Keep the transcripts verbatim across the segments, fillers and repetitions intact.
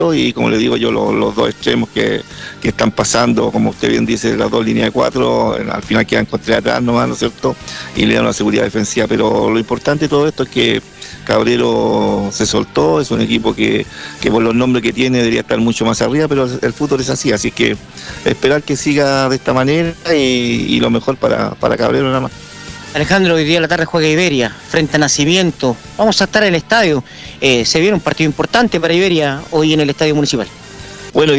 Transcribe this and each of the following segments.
y como le digo yo, los, los dos extremos que, que están pasando, como usted bien dice, las dos líneas de cuatro, al final quedan con tres atrás nomás, ¿no es cierto? Y le dan una seguridad defensiva, pero lo importante de todo esto es que Cabrero se soltó, es un equipo que, que por los nombres que tiene debería estar mucho más arriba, pero el fútbol es así, así que esperar que siga de esta manera y, y lo mejor para, para Cabrero nada más. Alejandro, hoy día a la tarde juega Iberia frente a Nacimiento. Vamos a estar en el estadio. Eh, se viene un partido importante para Iberia hoy en el estadio municipal. Bueno, hoy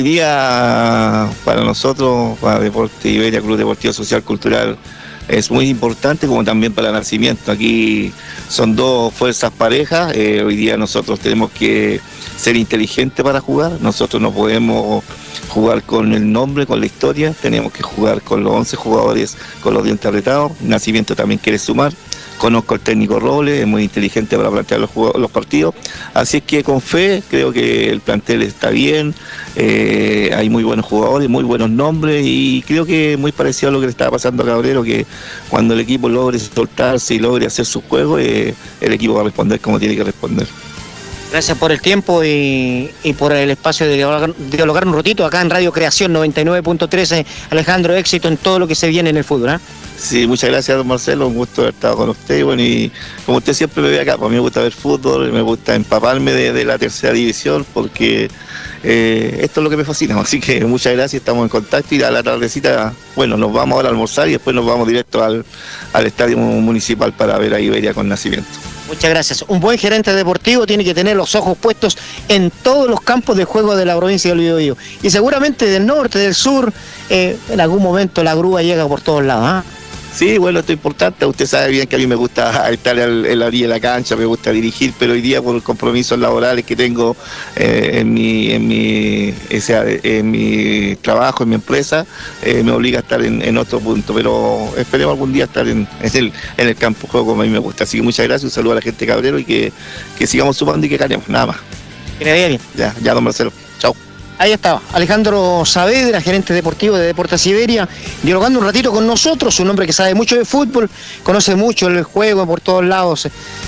día para nosotros, para Deporte Iberia, Club Deportivo Social Cultural, es muy importante, como también para Nacimiento. Aquí son dos fuerzas parejas. Eh, hoy día nosotros tenemos que ser inteligentes para jugar. Nosotros no podemos jugar con el nombre, con la historia. Tenemos que jugar con los once jugadores con los dientes apretados. Nacimiento también quiere sumar. Conozco al técnico Robles, es muy inteligente para plantear los, los partidos. Así es que con fe, creo que el plantel está bien. Eh, hay muy buenos jugadores, muy buenos nombres y creo que muy parecido a lo que le estaba pasando a Cabrero, que cuando el equipo logre soltarse y logre hacer su juego, eh, el equipo va a responder como tiene que responder. Gracias por el tiempo y, y por el espacio de dialogar, dialogar un ratito acá en Radio Creación noventa y nueve punto trece. Alejandro, éxito en todo lo que se viene en el fútbol, ¿eh? Sí, muchas gracias, don Marcelo, un gusto haber estado con usted. Y, bueno, y como usted siempre me ve acá, pues a mí me gusta ver fútbol, me gusta empaparme de, de la tercera división, porque eh, esto es lo que me fascina. Así que muchas gracias, estamos en contacto y a la tardecita, bueno, nos vamos ahora a almorzar y después nos vamos directo al, al estadio municipal para ver a Iberia con Nacimiento. Muchas gracias. Un buen gerente deportivo tiene que tener los ojos puestos en todos los campos de juego de la provincia del Biobío. Y seguramente del norte, del sur, eh, en algún momento la grúa llega por todos lados, ¿eh? Sí, bueno, esto es importante. Usted sabe bien que a mí me gusta estar en la orilla de la cancha, me gusta dirigir, pero hoy día por compromisos laborales que tengo eh, en, mi, en, mi, o sea, en mi trabajo, en mi empresa, eh, me obliga a estar en, en otro punto. Pero esperemos algún día estar en, en, el, en el campo de juego como a mí me gusta. Así que muchas gracias, un saludo a la gente de Cabrero y que, que sigamos sumando y que ganemos, nada más. Que le vaya bien. Ya, ya, don Marcelo. Chao. Ahí estaba, Alejandro Saavedra, gerente deportivo de Deportes Iberia, dialogando un ratito con nosotros, un hombre que sabe mucho de fútbol, conoce mucho el juego por todos lados.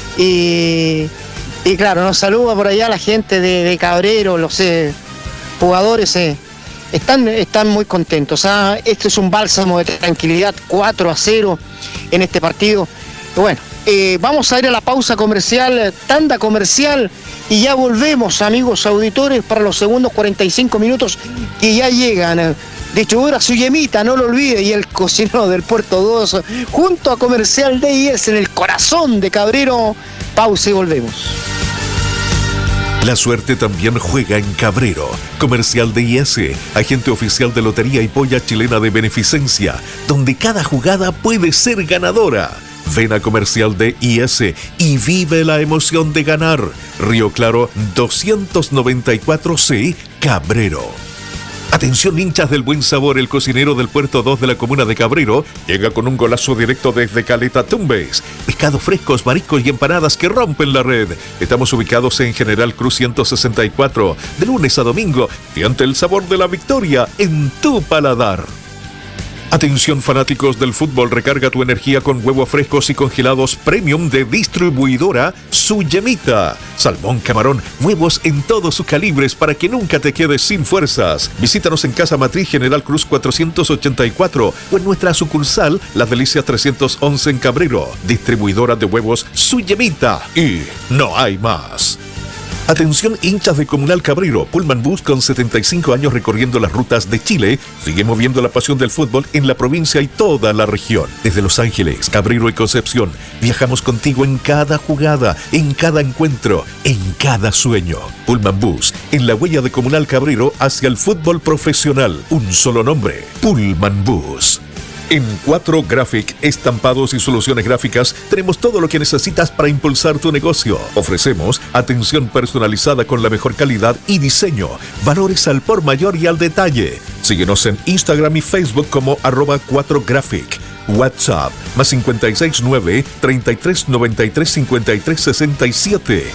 Y, y claro, nos saluda por allá la gente de, de Cabrero, los eh, jugadores eh, están, están muy contentos. ¿Ah? Este es un bálsamo de tranquilidad, cuatro a cero en este partido. Y bueno, eh, vamos a ir a la pausa comercial, tanda comercial, y ya volvemos, amigos auditores, para los segundos cuarenta y cinco minutos que ya llegan. Distribuidora Suyemita, no lo olvide, y el cocinero del Puerto dos, junto a Comercial D I S en el corazón de Cabrero. Pausa y volvemos. La suerte también juega en Cabrero. Comercial D I S, agente oficial de Lotería y Polla Chilena de Beneficencia, donde cada jugada puede ser ganadora. Ven a Comercial D I S y vive la emoción de ganar. Río Claro doscientos noventa y cuatro C, Cabrero. Atención, hinchas del buen sabor, el cocinero del Puerto dos de la comuna de Cabrero llega con un golazo directo desde Caleta Tumbes. Pescados frescos, mariscos y empanadas que rompen la red. Estamos ubicados en General Cruz ciento sesenta y cuatro, de lunes a domingo, y ante el sabor de la victoria en tu paladar. Atención, fanáticos del fútbol, recarga tu energía con huevos frescos y congelados premium de distribuidora Suyemita. Salmón, camarón, huevos en todos sus calibres para que nunca te quedes sin fuerzas. Visítanos en Casa Matriz General Cruz cuatrocientos ochenta y cuatro o en nuestra sucursal Las Delicias trescientos once en Cabrero. Distribuidora de huevos Suyemita. Y no hay más. Atención, hinchas de Comunal Cabrero, Pullman Bus con setenta y cinco años recorriendo las rutas de Chile, sigue moviendo la pasión del fútbol en la provincia y toda la región. Desde Los Ángeles, Cabrero y Concepción, viajamos contigo en cada jugada, en cada encuentro, en cada sueño. Pullman Bus, en la huella de Comunal Cabrero hacia el fútbol profesional. Un solo nombre, Pullman Bus. En cuatro Graphic, estampados y soluciones gráficas, tenemos todo lo que necesitas para impulsar tu negocio. Ofrecemos atención personalizada con la mejor calidad y diseño, valores al por mayor y al detalle. Síguenos en Instagram y Facebook como arroba cuatro Graphic. WhatsApp más cinco seis nueve, treinta y tres noventa y tres cincuenta y tres sesenta y siete.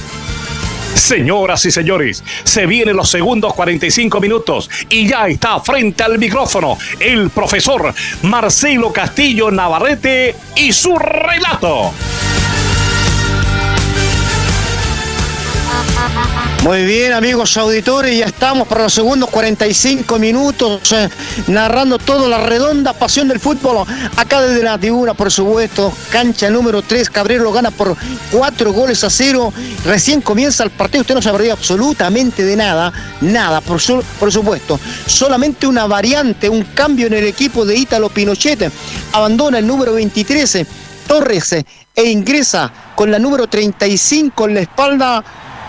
Señoras y señores, se vienen los segundos cuarenta y cinco minutos y ya está frente al micrófono el profesor Marcelo Castillo Navarrete y su relato. Muy bien, amigos auditores, ya estamos para los segundos cuarenta y cinco minutos, eh, narrando toda la redonda pasión del fútbol, acá desde la tribuna, por supuesto, cancha número tres, Cabrero lo gana por cuatro goles a cero, recién comienza el partido, usted no se ha perdido absolutamente de nada, nada, por, su, por supuesto, solamente una variante, un cambio en el equipo de Ítalo Pinochet, abandona el número veintitrés, Torres, e ingresa con la número treinta y cinco en la espalda,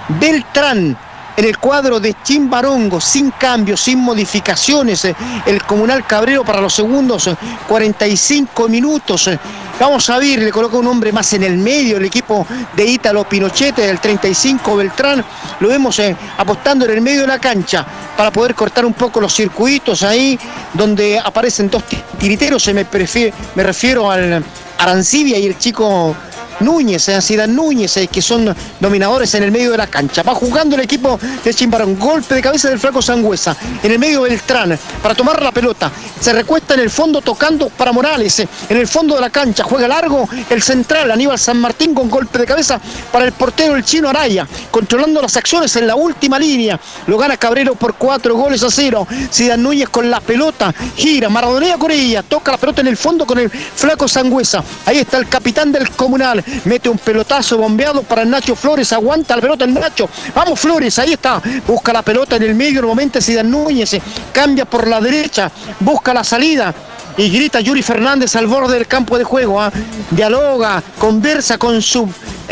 Beltrán, en el cuadro de Chimbarongo, sin cambios, sin modificaciones, eh, el Comunal Cabrero para los segundos eh, cuarenta y cinco minutos. Eh. Vamos a ver, le coloca un hombre más en el medio, el equipo de Ítalo Pinochet, el treinta y cinco Beltrán, lo vemos eh, apostando en el medio de la cancha para poder cortar un poco los circuitos ahí, donde aparecen dos tiriteros, eh, me, prefiero, me refiero al Arancibia y el chico Núñez, eh, Zidane Núñez, eh, que son dominadores en el medio de la cancha. Va jugando el equipo de Chimbarón. Golpe de cabeza del flaco Sangüesa. En el medio Beltrán para tomar la pelota. Se recuesta en el fondo tocando para Morales. Eh, en el fondo de la cancha. Juega largo el central Aníbal San Martín con golpe de cabeza para el portero el chino Araya. Controlando las acciones en la última línea. Lo gana Cabrero por cuatro goles a cero. Zidane Núñez con la pelota. Gira, maradonea con ella. Toca la pelota en el fondo con el flaco Sangüesa. Ahí está el capitán del Comunal. Mete un pelotazo bombeado para el Nacho Flores, aguanta la pelota el Nacho, vamos Flores, ahí está, busca la pelota en el medio, nuevamente Zidane Núñez, cambia por la derecha, busca la salida y grita Yuri Fernández al borde del campo de juego, ¿eh? Dialoga, conversa con su,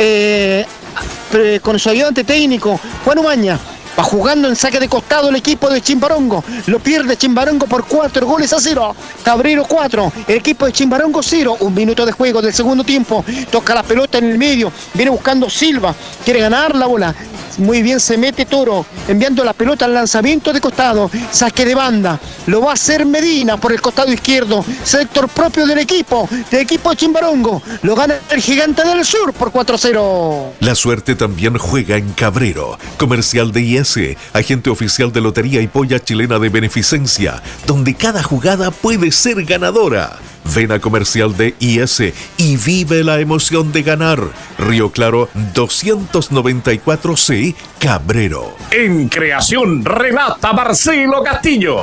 eh, con su ayudante técnico, Juan Umaña. Va jugando en saque de costado el equipo de Chimbarongo. Lo pierde Chimbarongo por cuatro goles a cero. Cabrero cuatro. El equipo de Chimbarongo cero. Un minuto de juego del segundo tiempo. Toca la pelota en el medio. Viene buscando Silva. Quiere ganar la bola. Muy bien se mete Toro, enviando la pelota al lanzamiento de costado, saque de banda, lo va a hacer Medina por el costado izquierdo, sector propio del equipo, del equipo de Chimbarongo, lo gana el Gigante del Sur por cuatro a cero. La suerte también juega en Cabrero, comercial de I S, agente oficial de Lotería y Polla Chilena de Beneficencia, donde cada jugada puede ser ganadora. Ven a Comercial de I S y vive la emoción de ganar. Río Claro doscientos noventa y cuatro C, Cabrero. En creación relata Marcelo Castillo.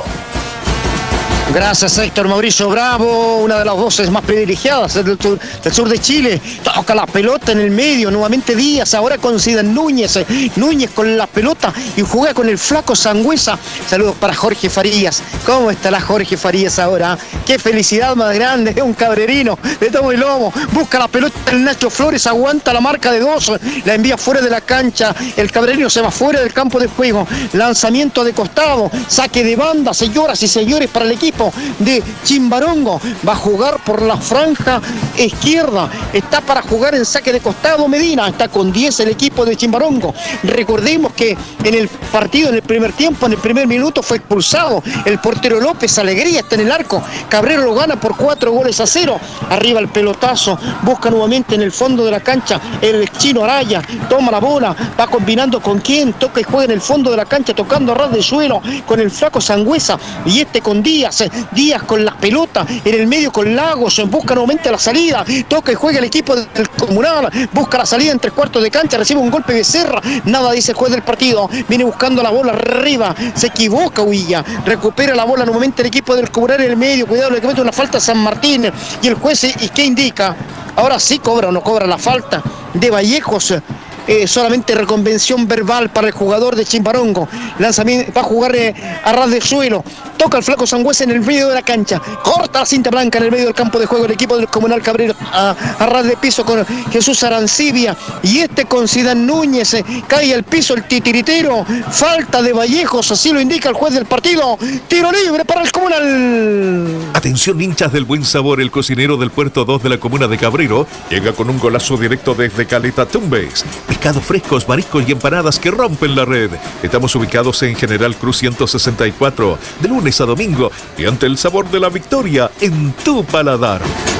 Gracias Héctor Mauricio Bravo, una de las voces más privilegiadas del sur, del sur de Chile. Toca la pelota en el medio, nuevamente Díaz, ahora con Zidane Núñez. Núñez con la pelota y juega con el flaco Sangüesa. Saludos para Jorge Farías. ¿Cómo estará Jorge Farías ahora? Qué felicidad más grande de un cabrerino de tomo y lomo. Busca la pelota el Nacho Flores, aguanta la marca de dos, la envía fuera de la cancha. El cabrerino se va fuera del campo de juego. Lanzamiento de costado, saque de banda, señoras y señores, para el equipo de Chimbarongo. Va a jugar por la franja izquierda, está para jugar en saque de costado Medina, está con diez el equipo de Chimbarongo. Recordemos que en el partido, en el primer tiempo, en el primer minuto fue expulsado el portero López. Alegría está en el arco, Cabrero lo gana por cuatro goles a cero. Arriba el pelotazo, busca nuevamente en el fondo de la cancha el chino Araya, toma la bola, va combinando con quién, toca y juega en el fondo de la cancha, tocando a ras del suelo con el flaco Sangüesa y este con Díaz. Díaz con la pelota, en el medio con Lagos, busca nuevamente la salida, toca y juega el equipo del Comunal, busca la salida en tres cuartos de cancha, recibe un golpe de Serra, nada dice el juez del partido, viene buscando la bola arriba, se equivoca Huilla, recupera la bola nuevamente el equipo del Comunal en el medio, cuidado, le comete una falta a San Martín, y el juez, ¿y qué indica? Ahora sí cobra o no cobra la falta de Vallejos. Eh, solamente reconvención verbal para el jugador de Chimbarongo. Lanzamiento, va a jugar eh, a ras del suelo, toca el flaco Sangüesa en el medio de la cancha, corta la cinta blanca en el medio del campo de juego el equipo del Comunal Cabrero, a, a ras de piso con Jesús Arancibia y este con Zidane Núñez, eh, cae al piso el titiritero, falta de Vallejos, así lo indica el juez del partido, tiro libre para el Comunal. Atención hinchas del buen sabor, el cocinero del Puerto dos de la comuna de Cabrero llega con un golazo directo desde Caleta Tumbes. Pescados frescos, mariscos y empanadas que rompen la red. Estamos ubicados en General Cruz ciento sesenta y cuatro, de lunes a domingo, y ante el sabor de la victoria en tu paladar.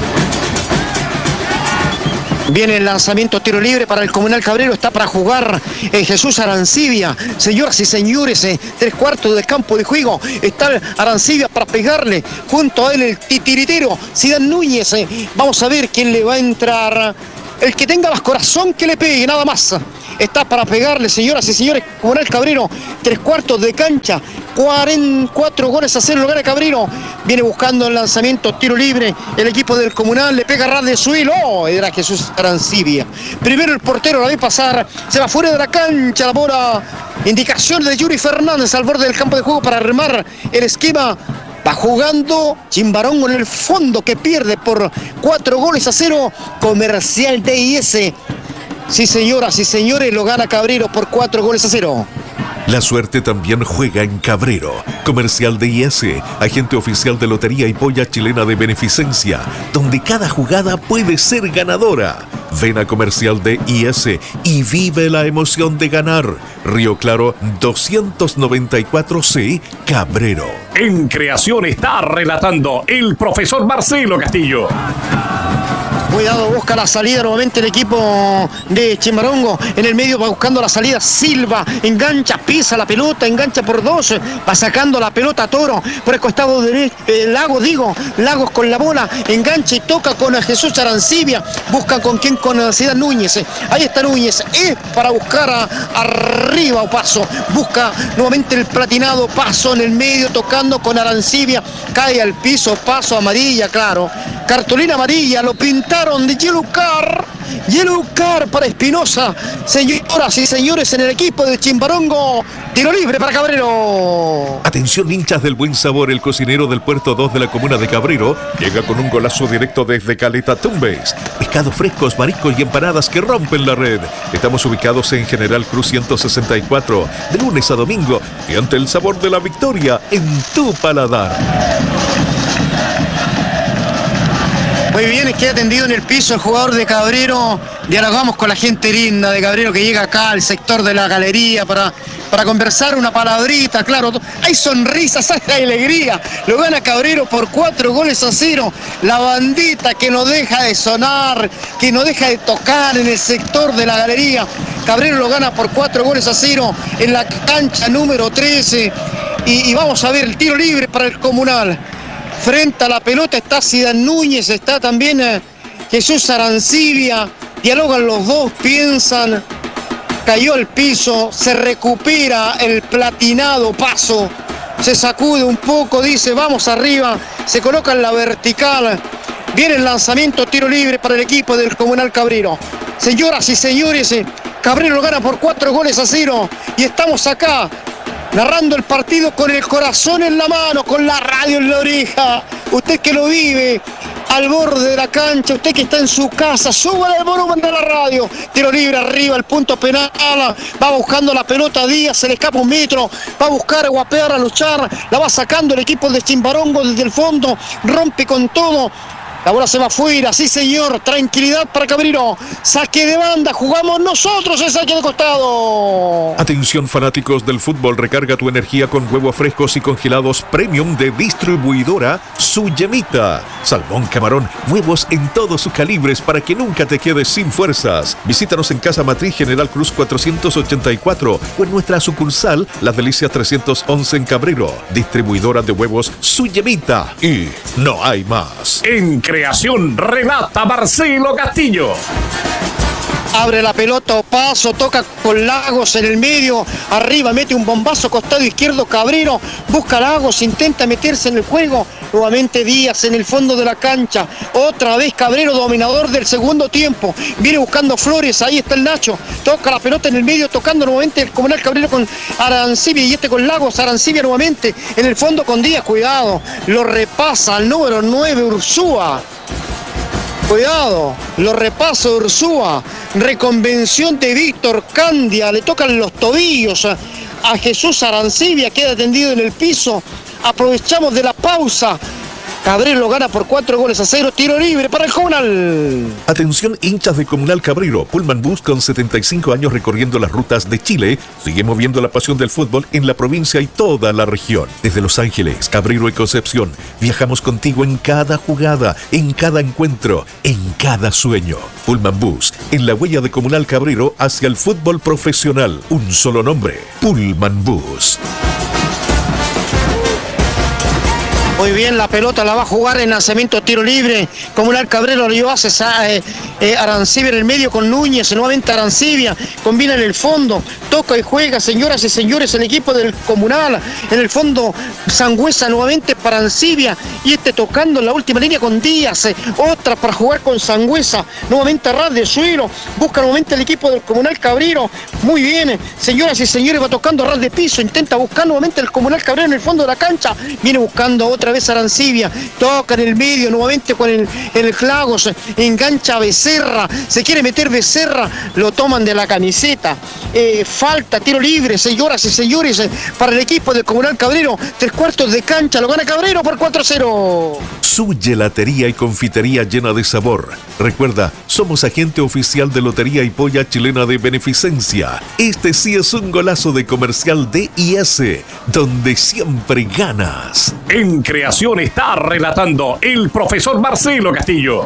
Viene el lanzamiento, tiro libre para el Comunal Cabrero, está para jugar eh, Jesús Arancibia. Señoras y señores, eh, tres cuartos del campo de juego, está Arancibia para pegarle, junto a él el titiritero Zidane Núñez. Eh. Vamos a ver quién le va a entrar. El que tenga más corazón que le pegue, nada más. Está para pegarle, señoras y señores. Comunal Cabrero, tres cuartos de cancha, cuarenta y cuatro goles a cero, lo gana Cabrero. Viene buscando el lanzamiento, tiro libre. El equipo del Comunal le pega a ras de suelo. Oh, era Jesús Arancibia. Primero el portero la ve pasar, se va fuera de la cancha, la bola. Indicación de Yuri Fernández al borde del campo de juego para armar el esquema. Va jugando Chimbarongo en el fondo, que pierde por cuatro goles a cero. Comercial D I S. Sí, señoras y señores, lo gana Cabrero por cuatro goles a cero. La suerte también juega en Cabrero. Comercial D I S, agente oficial de Lotería y Polla Chilena de Beneficencia, donde cada jugada puede ser ganadora. Ven a Comercial D I S y vive la emoción de ganar. Río Claro doscientos noventa y cuatro C, Cabrero. En creación está relatando el profesor Marcelo Castillo. Cuidado, busca la salida nuevamente el equipo de Chimbarongo. En el medio va buscando la salida Silva. Engancha, pisa la pelota, engancha por dos. Va sacando la pelota Toro por el costado derecho. Eh, Lagos, digo. Lagos con la bola. Engancha y toca con Jesús Arancibia. Busca con quién, con Ciudad Núñez. Ahí está Núñez. Es para buscar a, arriba o Paso. Busca nuevamente el platinado. Paso en el medio tocando con Arancibia. Cae al piso. Paso amarilla, claro. Cartulina amarilla. Lo pintaron de Yellow Card. Yellow Card para Espinosa. Señoras y señores, en el equipo de Chimbarongo, tiro libre para Cabrero. Atención, hinchas del buen sabor. El cocinero del Puerto dos de la comuna de Cabrero llega con un golazo directo desde Caleta Tumbes. Pescados frescos, mariscos y empanadas que rompen la red. Estamos ubicados en General Cruz ciento sesenta y cuatro, de lunes a domingo, y ante el sabor de la victoria en tu paladar. Muy bien, queda tendido en el piso el jugador de Cabrero. Dialogamos con la gente linda de Cabrero que llega acá al sector de la galería para, para conversar una palabrita, claro. Hay sonrisas, hay alegría. Lo gana Cabrero por cuatro goles a cero. La bandita que no deja de sonar, que no deja de tocar en el sector de la galería. Cabrero lo gana por cuatro goles a cero en la cancha número trece. Y, y vamos a ver el tiro libre para el Comunal. Frente a la pelota está Ciudad Núñez, está también eh, Jesús Arancibia. Dialogan los dos, piensan. Cayó al piso, se recupera el platinado Paso. Se sacude un poco, dice vamos arriba. Se coloca en la vertical. Viene el lanzamiento, tiro libre para el equipo del Comunal Cabrero. Señoras y señores, eh, Cabrero lo gana por cuatro goles a cero. Y estamos acá narrando el partido con el corazón en la mano, con la radio en la oreja. Usted que lo vive al borde de la cancha, usted que está en su casa, suba el volumen de la radio. Tiro libre arriba, el punto penal. Va buscando la pelota Díaz, se le escapa un metro. Va a buscar, a guapear, a luchar. La va sacando el equipo de Chimbarongo desde el fondo. Rompe con todo. La bola se va afuera, sí señor, tranquilidad para Cabrero. Saque de banda, jugamos nosotros el saque de costado. Atención fanáticos del fútbol, recarga tu energía con huevos frescos y congelados premium de distribuidora Su Yemita. Salmón, camarón, huevos en todos sus calibres para que nunca te quedes sin fuerzas. Visítanos en Casa Matriz General Cruz cuatrocientos ochenta y cuatro o en nuestra sucursal Las Delicias trescientos once en Cabrero. Distribuidora de huevos Su Yemita. Y no hay más. En creación relata Marcelo Castillo. Abre la pelota, Paso, toca con Lagos en el medio, arriba mete un bombazo, costado izquierdo Cabrero, busca Lagos, intenta meterse en el juego, nuevamente Díaz en el fondo de la cancha, otra vez Cabrero, dominador del segundo tiempo, viene buscando Flores, ahí está el Nacho, toca la pelota en el medio, tocando nuevamente el Comunal Cabrero con Arancibia y este con Lagos, Arancibia nuevamente en el fondo con Díaz, cuidado, lo repasa al número nueve Ursúa. Cuidado, lo repasa Ursúa, reconvención de Víctor Candia, le tocan los tobillos a, a Jesús Arancibia, queda tendido en el piso, aprovechamos de la pausa. Cabrero lo gana por cuatro goles a cero, tiro libre para el Comunal. Atención hinchas de Comunal Cabrero, Pullman Bus con setenta y cinco años recorriendo las rutas de Chile, sigue moviendo la pasión del fútbol en la provincia y toda la región. Desde Los Ángeles, Cabrero y Concepción, viajamos contigo en cada jugada, en cada encuentro, en cada sueño. Pullman Bus, en la huella de Comunal Cabrero hacia el fútbol profesional. Un solo nombre, Pullman Bus. Muy bien, la pelota la va a jugar en lanzamiento tiro libre. Comunal Cabrero lo hace eh, eh, Arancibia en el medio con Núñez. Nuevamente Arancibia combina en el fondo. Toca y juega, señoras y señores, el equipo del Comunal. En el fondo, Sangüesa nuevamente para Arancibia. Y este tocando en la última línea con Díaz. Eh, otra para jugar con Sangüesa. Nuevamente a ras de suelo. Busca nuevamente el equipo del Comunal Cabrero. Muy bien, señoras y señores, va tocando a ras de piso. Intenta buscar nuevamente el Comunal Cabrero en el fondo de la cancha. Viene buscando otra vez Arancibia, toca en el medio nuevamente con el, el Lagos, engancha a Becerra, se quiere meter Becerra, lo toman de la camiseta, eh, falta, tiro libre, señoras y señores, eh, para el equipo del Comunal Cabrero, tres cuartos de cancha, lo gana Cabrero por cuatro a cero. Su gelatería y confitería llena de sabor. Recuerda, somos agente oficial de Lotería y Polla Chilena de Beneficencia. Este sí es un golazo de Comercial D I S, donde siempre ganas. En creación está relatando el profesor Marcelo Castillo.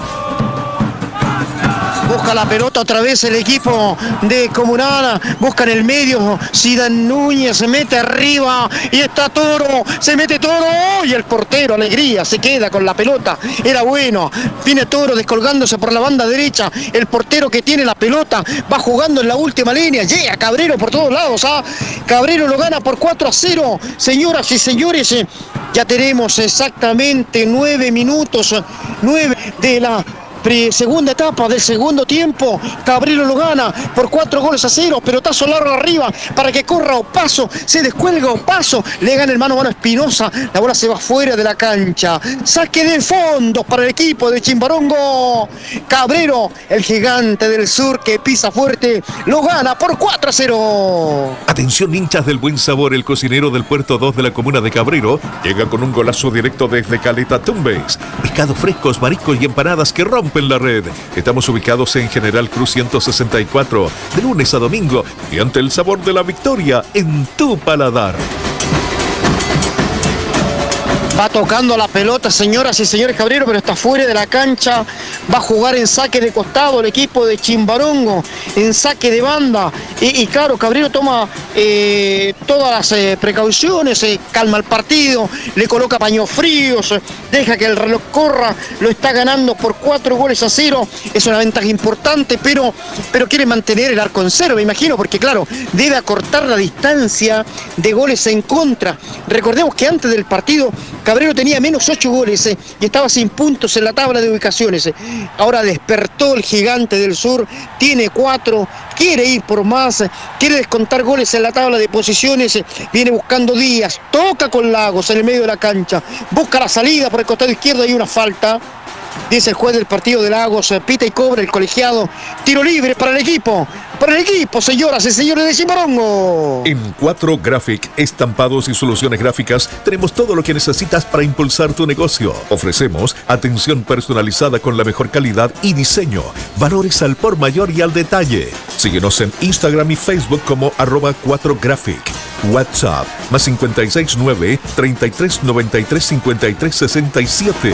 Busca la pelota otra vez el equipo de Comunal, busca en el medio, Zidane Núñez se mete arriba y está Toro, se mete Toro y el portero, alegría, se queda con la pelota, era bueno, viene Toro descolgándose por la banda derecha, el portero que tiene la pelota va jugando en la última línea, llega Cabrero por todos lados, ¿ah? Cabrero lo gana por cuatro a cero, señoras y señores, ya tenemos exactamente nueve minutos, nueve de la segunda etapa del segundo tiempo. Cabrero lo gana por cuatro goles a cero, pelotazo largo arriba para que corra Opaso, se descuelga Opaso, le gana el mano a mano Espinosa, la bola se va fuera de la cancha, saque de fondo para el equipo de Chimbarongo. Cabrero, el gigante del sur que pisa fuerte, lo gana por cuatro a cero. Atención, hinchas del buen sabor, el cocinero del Puerto dos de la comuna de Cabrero llega con un golazo directo desde Caleta Tumbes. Pescados frescos, mariscos y empanadas que rompen en la red. Estamos ubicados en General Cruz ciento sesenta y cuatro, de lunes a domingo, y ante el sabor de la victoria en tu paladar. Va tocando la pelota, señoras y señores, Cabrero, pero está fuera de la cancha. Va a jugar en saque de costado el equipo de Chimbarongo, en saque de banda. Y, y claro, Cabrero toma eh, todas las eh, precauciones, eh, calma el partido, le coloca paños fríos, deja que el reloj corra, lo está ganando por cuatro goles a cero. Es una ventaja importante, pero, pero quiere mantener el arco en cero, me imagino, porque claro, debe acortar la distancia de goles en contra. Recordemos que antes del partido Cabrero tenía menos ocho goles eh, y estaba sin puntos en la tabla de ubicaciones. Eh. Ahora despertó el gigante del sur, tiene cuatro, quiere ir por más, eh, quiere descontar goles en la tabla de posiciones, eh, viene buscando Díaz, toca con Lagos en el medio de la cancha, busca la salida por el costado izquierdo, hay una falta. Dice el juez del partido de Lagos, pita y cobra el colegiado. Tiro libre para el equipo, para el equipo, señoras y señores de Chimbarongo. En cuatro Graphic, estampados y soluciones gráficas, tenemos todo lo que necesitas para impulsar tu negocio. Ofrecemos atención personalizada con la mejor calidad y diseño, valores al por mayor y al detalle. Síguenos en Instagram y Facebook como arroba cuatro Graphic. WhatsApp más cinco seis nueve, treinta y tres noventa y tres, cincuenta y tres sesenta y siete.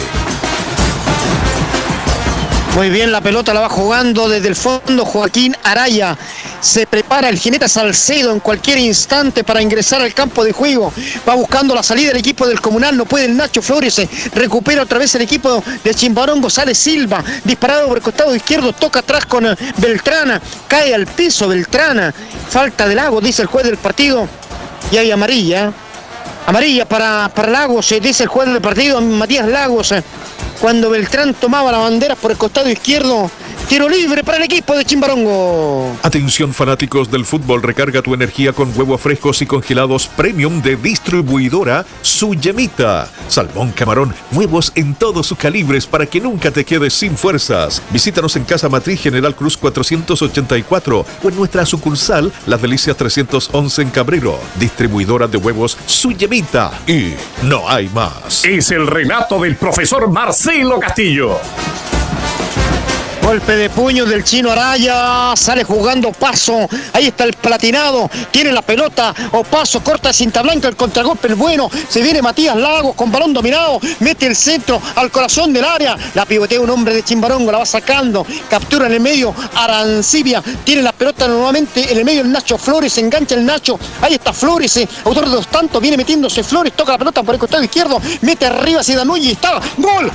Muy bien, la pelota la va jugando desde el fondo Joaquín Araya. Se prepara el jinete Salcedo en cualquier instante para ingresar al campo de juego. Va buscando la salida del equipo del Comunal. No puede el Nacho Flores. Recupera otra vez el equipo de Chimbarongo. Sale Silva. Disparado por el costado izquierdo. Toca atrás con Beltrana. Cae al piso Beltrana. Falta de Lagos, dice el juez del partido. Y hay amarilla. Amarilla para, para Lagos, dice el juez del partido, Matías Lagos. Cuando Beltrán tomaba la bandera por el costado izquierdo. Tiro libre para el equipo de Chimbarongo. Atención, fanáticos del fútbol, recarga tu energía con huevos frescos y congelados premium de distribuidora Su Yemita. Salmón, camarón, huevos en todos sus calibres para que nunca te quedes sin fuerzas. Visítanos en Casa Matriz General Cruz cuatrocientos ochenta y cuatro o en nuestra sucursal Las Delicias trescientos once en Cabrero. Distribuidora de huevos Su Yemita. Y no hay más. Es el relato del profesor Marcelo Castillo. Golpe de puño del Chino Araya, sale jugando Paso, ahí está el platinado, tiene la pelota, o Paso corta cinta blanca, el contragolpe es bueno, se viene Matías Lagos con balón dominado, mete el centro al corazón del área, la pivotea un hombre de Chimbarongo, la va sacando, captura en el medio, Arancibia, tiene la pelota nuevamente en el medio el Nacho Flores, engancha el Nacho, ahí está Flores, eh, autor de dos tantos, viene metiéndose Flores, toca la pelota por el costado izquierdo, mete arriba Zidanuy y está, ¡gol!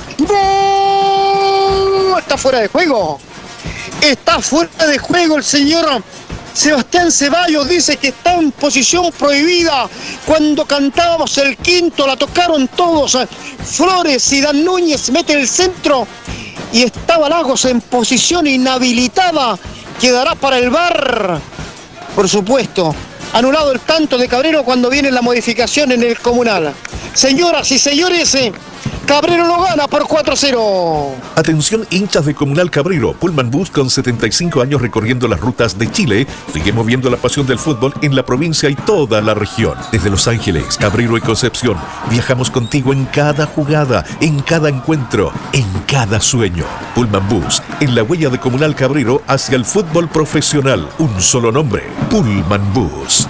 ¡Gol! Está fuera de juego. Está fuera de juego el señor Sebastián Ceballos, dice que está en posición prohibida. Cuando cantábamos el quinto la tocaron todos. Flores y Dan Núñez mete el centro y estaba Lagos en posición inhabilitada. Quedará para el V A R, por supuesto. Anulado el tanto de Cabrero cuando viene la modificación en el Comunal. Señoras y señores, Cabrero lo gana por cuatro a cero. Atención hinchas de Comunal Cabrero, Pullman Bus con setenta y cinco años recorriendo las rutas de Chile, sigue moviendo la pasión del fútbol en la provincia y toda la región. Desde Los Ángeles, Cabrero y Concepción, viajamos contigo en cada jugada, en cada encuentro, en cada sueño. Pullman Bus, en la huella de Comunal Cabrero hacia el fútbol profesional. Un solo nombre, Pullman Bus.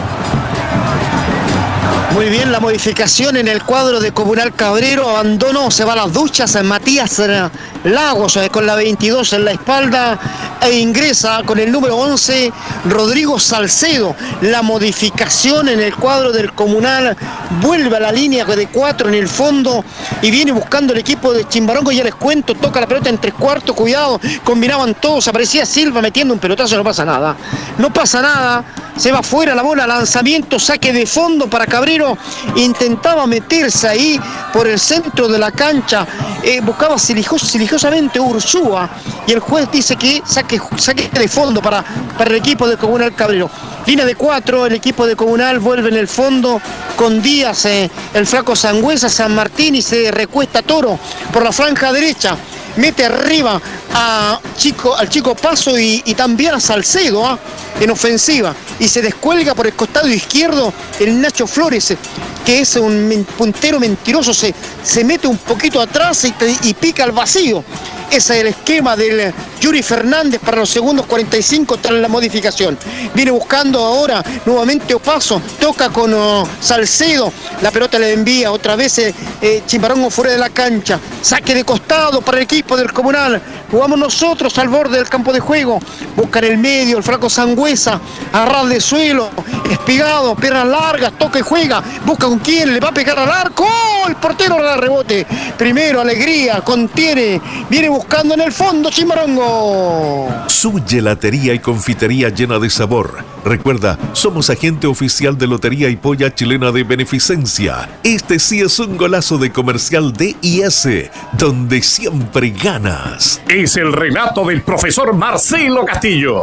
Muy bien, la modificación en el cuadro de Comunal Cabrero, abandonó, se va a las duchas Matías Lagos con la veintidós en la espalda e ingresa con el número once Rodrigo Salcedo. La modificación en el cuadro del Comunal, vuelve a la línea de cuatro en el fondo y viene buscando el equipo de Chimbarongo, ya les cuento, toca la pelota en tres cuartos, cuidado, combinaban todos, aparecía Silva metiendo un pelotazo, no pasa nada, no pasa nada, se va fuera la bola, lanzamiento, saque de fondo para Cabrero, intentaba meterse ahí por el centro de la cancha, eh, buscaba siligos, religiosamente Ursúa, y el juez dice que saque, saque de fondo para, para el equipo de Comunal Cabrero. Línea de cuatro, el equipo de Comunal vuelve en el fondo con Díaz, eh, el flaco Sangüesa, San Martín, y se recuesta Toro por la franja derecha. Mete arriba a Chico, al Chico Paso y, y también a Salcedo ¿eh? en ofensiva. Y se descuelga por el costado izquierdo el Nacho Flores, que es un puntero mentiroso, se, se mete un poquito atrás y, y pica al vacío. Ese es el esquema del Yuri Fernández para los segundos cuarenta y cinco tras la modificación. Viene buscando ahora nuevamente Opaso, toca con uh, Salcedo, la pelota le envía otra vez eh, eh, Chimbarongo fuera de la cancha, saque de costado para el equipo del Comunal. Jugamos nosotros al borde del campo de juego, busca en el medio el flaco Sangüesa, a ras de suelo, espigado, piernas largas, toca y juega, busca con quién, le va a pegar al arco, ¡oh! El portero le da rebote, primero Alegría, contiene, viene buscando en el fondo Chimbarongo. Su gelatería y confitería llena de sabor. Recuerda, somos agente oficial de Lotería y Polla Chilena de Beneficencia. Este sí es un golazo de Comercial D I S, donde siempre ganas. Es el relato del profesor Marcelo Castillo.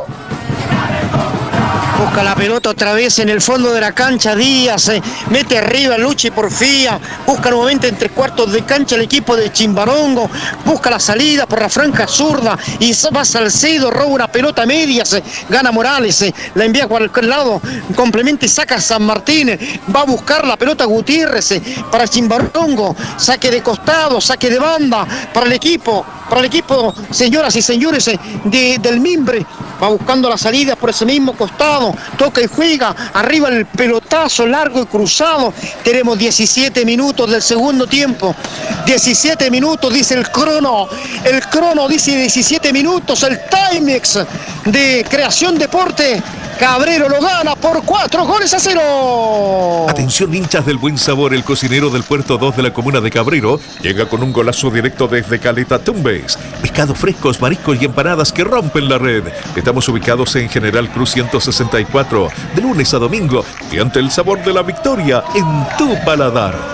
Busca la pelota otra vez en el fondo de la cancha, Díaz, eh, mete arriba Luchi Porfía, busca nuevamente en tres cuartos de cancha el equipo de Chimbarongo, busca la salida por la franja zurda y va Salcedo, roba una pelota media, eh, gana Morales, eh, la envía a cualquier lado, complementa y saca a San Martín, eh, va a buscar la pelota Gutiérrez eh, para Chimbarongo, saque de costado, saque de banda para el equipo, para el equipo, señoras y señores eh, de, del Mimbre, va buscando la salida por ese mismo costado, toca y juega, arriba el pelotazo largo y cruzado. Tenemos diecisiete minutos del segundo tiempo, diecisiete minutos dice el crono, el crono dice diecisiete minutos, el Timex de Creación Deporte. Cabrero lo gana por cuatro goles a cero. Atención hinchas del buen sabor, el cocinero del Puerto dos de la comuna de Cabrero llega con un golazo directo desde Caleta Tumbes. Pescados frescos, mariscos y empanadas que rompen la red. Estamos ubicados en General Cruz ciento sesenta y cuatro, de lunes a domingo, y ante el sabor de la victoria en tu paladar.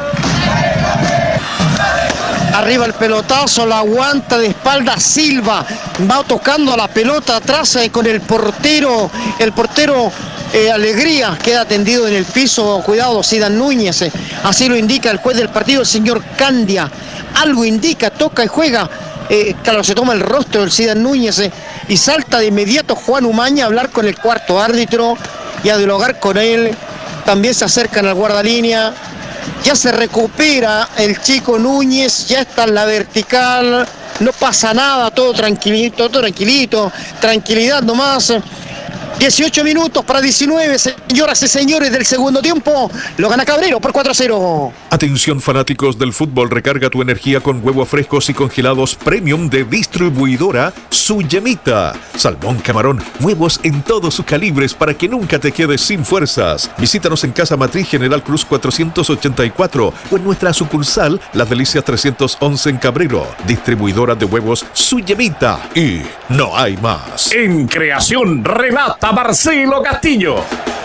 Arriba el pelotazo, la aguanta de espalda Silva, va tocando la pelota atrás eh, con el portero, el portero eh, Alegría, queda tendido en el piso, cuidado Sidan Núñez, eh, así lo indica el juez del partido, el señor Candia, algo indica, toca y juega, eh, claro, se toma el rostro del Sidan Núñez eh, y salta de inmediato Juan Umaña a hablar con el cuarto árbitro y a dialogar con él, también se acercan al guardalínea. Ya se recupera el chico Núñez, ya está en la vertical, no pasa nada, todo tranquilito, todo tranquilito, tranquilidad nomás. dieciocho minutos para diecinueve, señoras y señores del segundo tiempo, lo gana Cabrero por cuatro a cero. Atención fanáticos del fútbol, recarga tu energía con huevos frescos y congelados premium de distribuidora Su Yemita. Salmón, camarón, huevos en todos sus calibres para que nunca te quedes sin fuerzas. Visítanos en Casa Matriz General Cruz cuatrocientos ochenta y cuatro o en nuestra sucursal Las Delicias trescientos once en Cabrero. Distribuidora de huevos Su Yemita. Y no hay más. En creación relata Marcelo Castillo.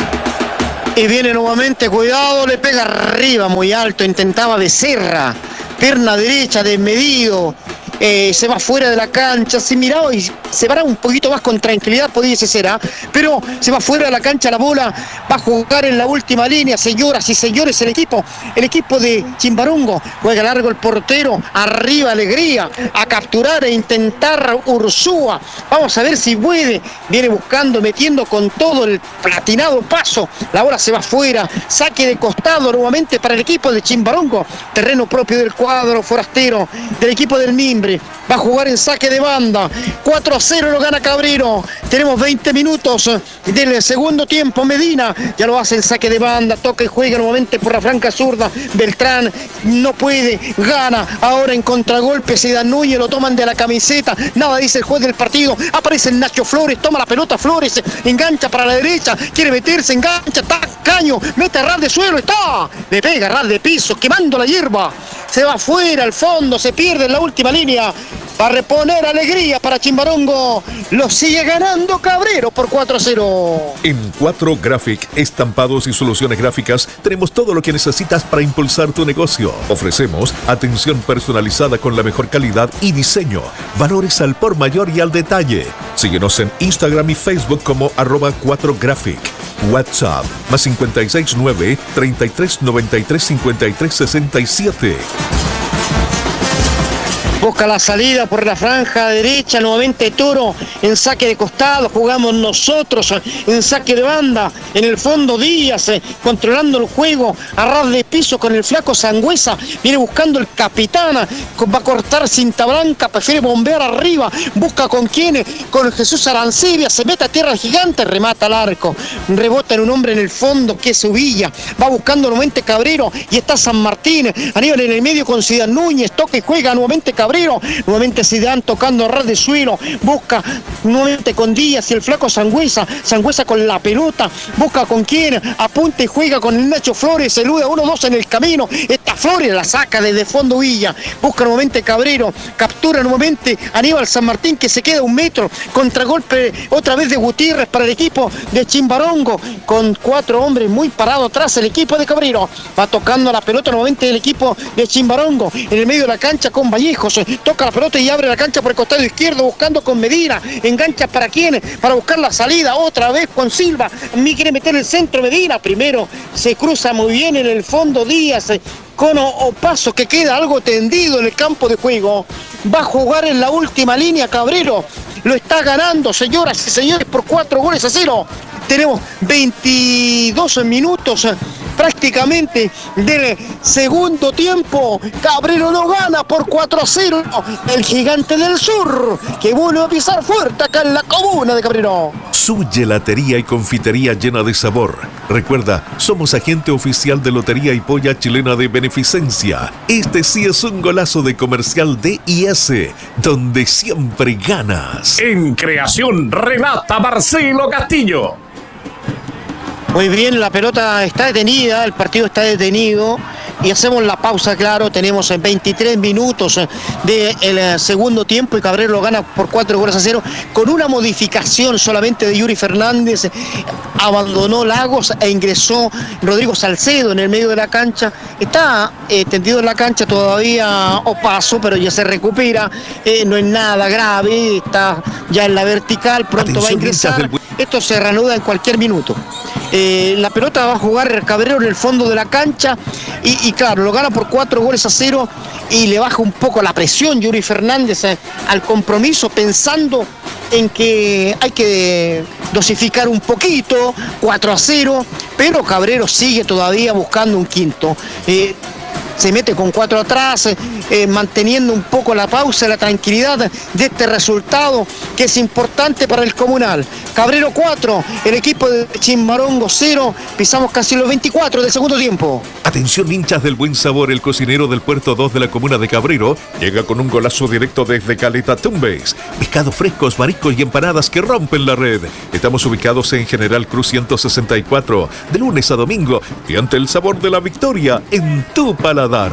Y viene nuevamente, cuidado, le pega arriba muy alto, intentaba Becerra, pierna derecha, desmedido, eh, se va fuera de la cancha, se miraba y se va un poquito más con tranquilidad, pudiese ser, ¿eh? Pero se va fuera de la cancha la bola, va a jugar en la última línea, señoras y señores, el equipo, el equipo de Chimbarongo, juega largo el portero, arriba Alegría, a capturar e intentar Ursúa, vamos a ver si puede, viene buscando, metiendo con todo el platinado paso, la bola se va fuera, saque de costado nuevamente para el equipo de Chimbarongo, terreno propio del cuadro forastero, del equipo del Mimbre, va a jugar en saque de banda, cuatro a cero lo gana Cabrero, tenemos veinte minutos del segundo tiempo, Medina ya lo hace en saque de banda, toca y juega nuevamente por la franca zurda, Beltrán no puede, gana, ahora en contragolpe se da Núñez, lo toman de la camiseta, nada dice el juez del partido, aparece el Nacho Flores, toma la pelota Flores, engancha para la derecha, quiere meterse, engancha, está Caño, mete a ras de suelo, está, le pega a ras de piso, quemando la hierba, se va fuera al fondo, se pierde en la última línea, va a reponer Alegría para Chimbarongo, lo sigue ganando Cabrero por cuatro a cero. En cuatro Graphic, estampados y soluciones gráficas, tenemos todo lo que necesitas para impulsar tu negocio. Ofrecemos atención personalizada con la mejor calidad y diseño, valores al por mayor y al detalle. Síguenos en Instagram y Facebook como arroba cuatro Graphic. WhatsApp más cincuenta y seis nueve, treinta y tres noventa y tres cincuenta y tres sesenta y siete. Busca la salida por la franja derecha, nuevamente Toro en saque de costado, jugamos nosotros en saque de banda, en el fondo Díaz eh, controlando el juego, a ras de piso con el flaco Sangüesa, viene buscando el Capitana, va a cortar cinta blanca, prefiere bombear arriba, busca con quién, con Jesús Arancibia, se mete a tierra gigante, remata al arco, rebota en un hombre en el fondo que es Uvilla, va buscando nuevamente Cabrero y está San Martín, Aníbal en el medio con Ciudad Núñez, toca y juega nuevamente Cabrero. Cabrero, nuevamente Zidane tocando a ras de suelo, busca nuevamente con Díaz y el flaco Sangüesa, Sangüesa con la pelota, busca con quién, apunta y juega con el Nacho Flores, elude a uno dos en el camino, esta Flores la saca desde fondo Villa, busca nuevamente Cabrero, captura nuevamente Aníbal San Martín que se queda un metro, contragolpe otra vez de Gutiérrez para el equipo de Chimbarongo, con cuatro hombres muy parados atrás el equipo de Cabrero, va tocando la pelota nuevamente el equipo de Chimbarongo, en el medio de la cancha con Vallejos, toca la pelota y abre la cancha por el costado izquierdo buscando con Medina, engancha para quién, para buscar la salida, otra vez con Silva, me quiere meter el centro Medina, primero se cruza muy bien en el fondo Díaz, con Opaso que queda algo tendido en el campo de juego, va a jugar en la última línea Cabrero, lo está ganando señoras y señores por cuatro goles a cero, tenemos veintidós minutos prácticamente del segundo tiempo, Cabrero lo gana por cuatro a cero, el Gigante del Sur, que vuelve a pisar fuerte acá en la comuna de Cabrero. Su gelatería y confitería llena de sabor. Recuerda, somos agente oficial de Lotería y Polla Chilena de Beneficencia. Este sí es un golazo de comercial D I S, donde siempre ganas. En creación relata Marcelo Castillo. Muy bien, la pelota está detenida, el partido está detenido y hacemos la pausa, claro, tenemos veintitrés minutos del segundo tiempo y Cabrero lo gana por cuatro goles a cero con una modificación solamente de Yuri Fernández, abandonó Lagos e ingresó Rodrigo Salcedo en el medio de la cancha, está eh, tendido en la cancha todavía Opaso, pero ya se recupera, eh, no es nada grave, está ya en la vertical, pronto Atención, va a ingresar, esto se reanuda en cualquier minuto. Eh, la pelota va a jugar Cabrero en el fondo de la cancha y, y claro, lo gana por cuatro goles a cero y le baja un poco la presión Yuri Fernández eh, al compromiso, pensando en que hay que dosificar un poquito, cuatro a cero, pero Cabrero sigue todavía buscando un quinto. Eh, se mete con cuatro atrás, eh, manteniendo un poco la pausa, la tranquilidad de este resultado que es importante para el Comunal. Cabrero cuatro, el equipo de Chimbarongo cero, pisamos casi los veinticuatro del segundo tiempo. Atención hinchas del buen sabor, el cocinero del Puerto dos de la comuna de Cabrero llega con un golazo directo desde Caleta Tumbes. Pescados frescos, mariscos y empanadas que rompen la red. Estamos ubicados en General Cruz ciento sesenta y cuatro, de lunes a domingo, y ante el sabor de la victoria en tu paladar.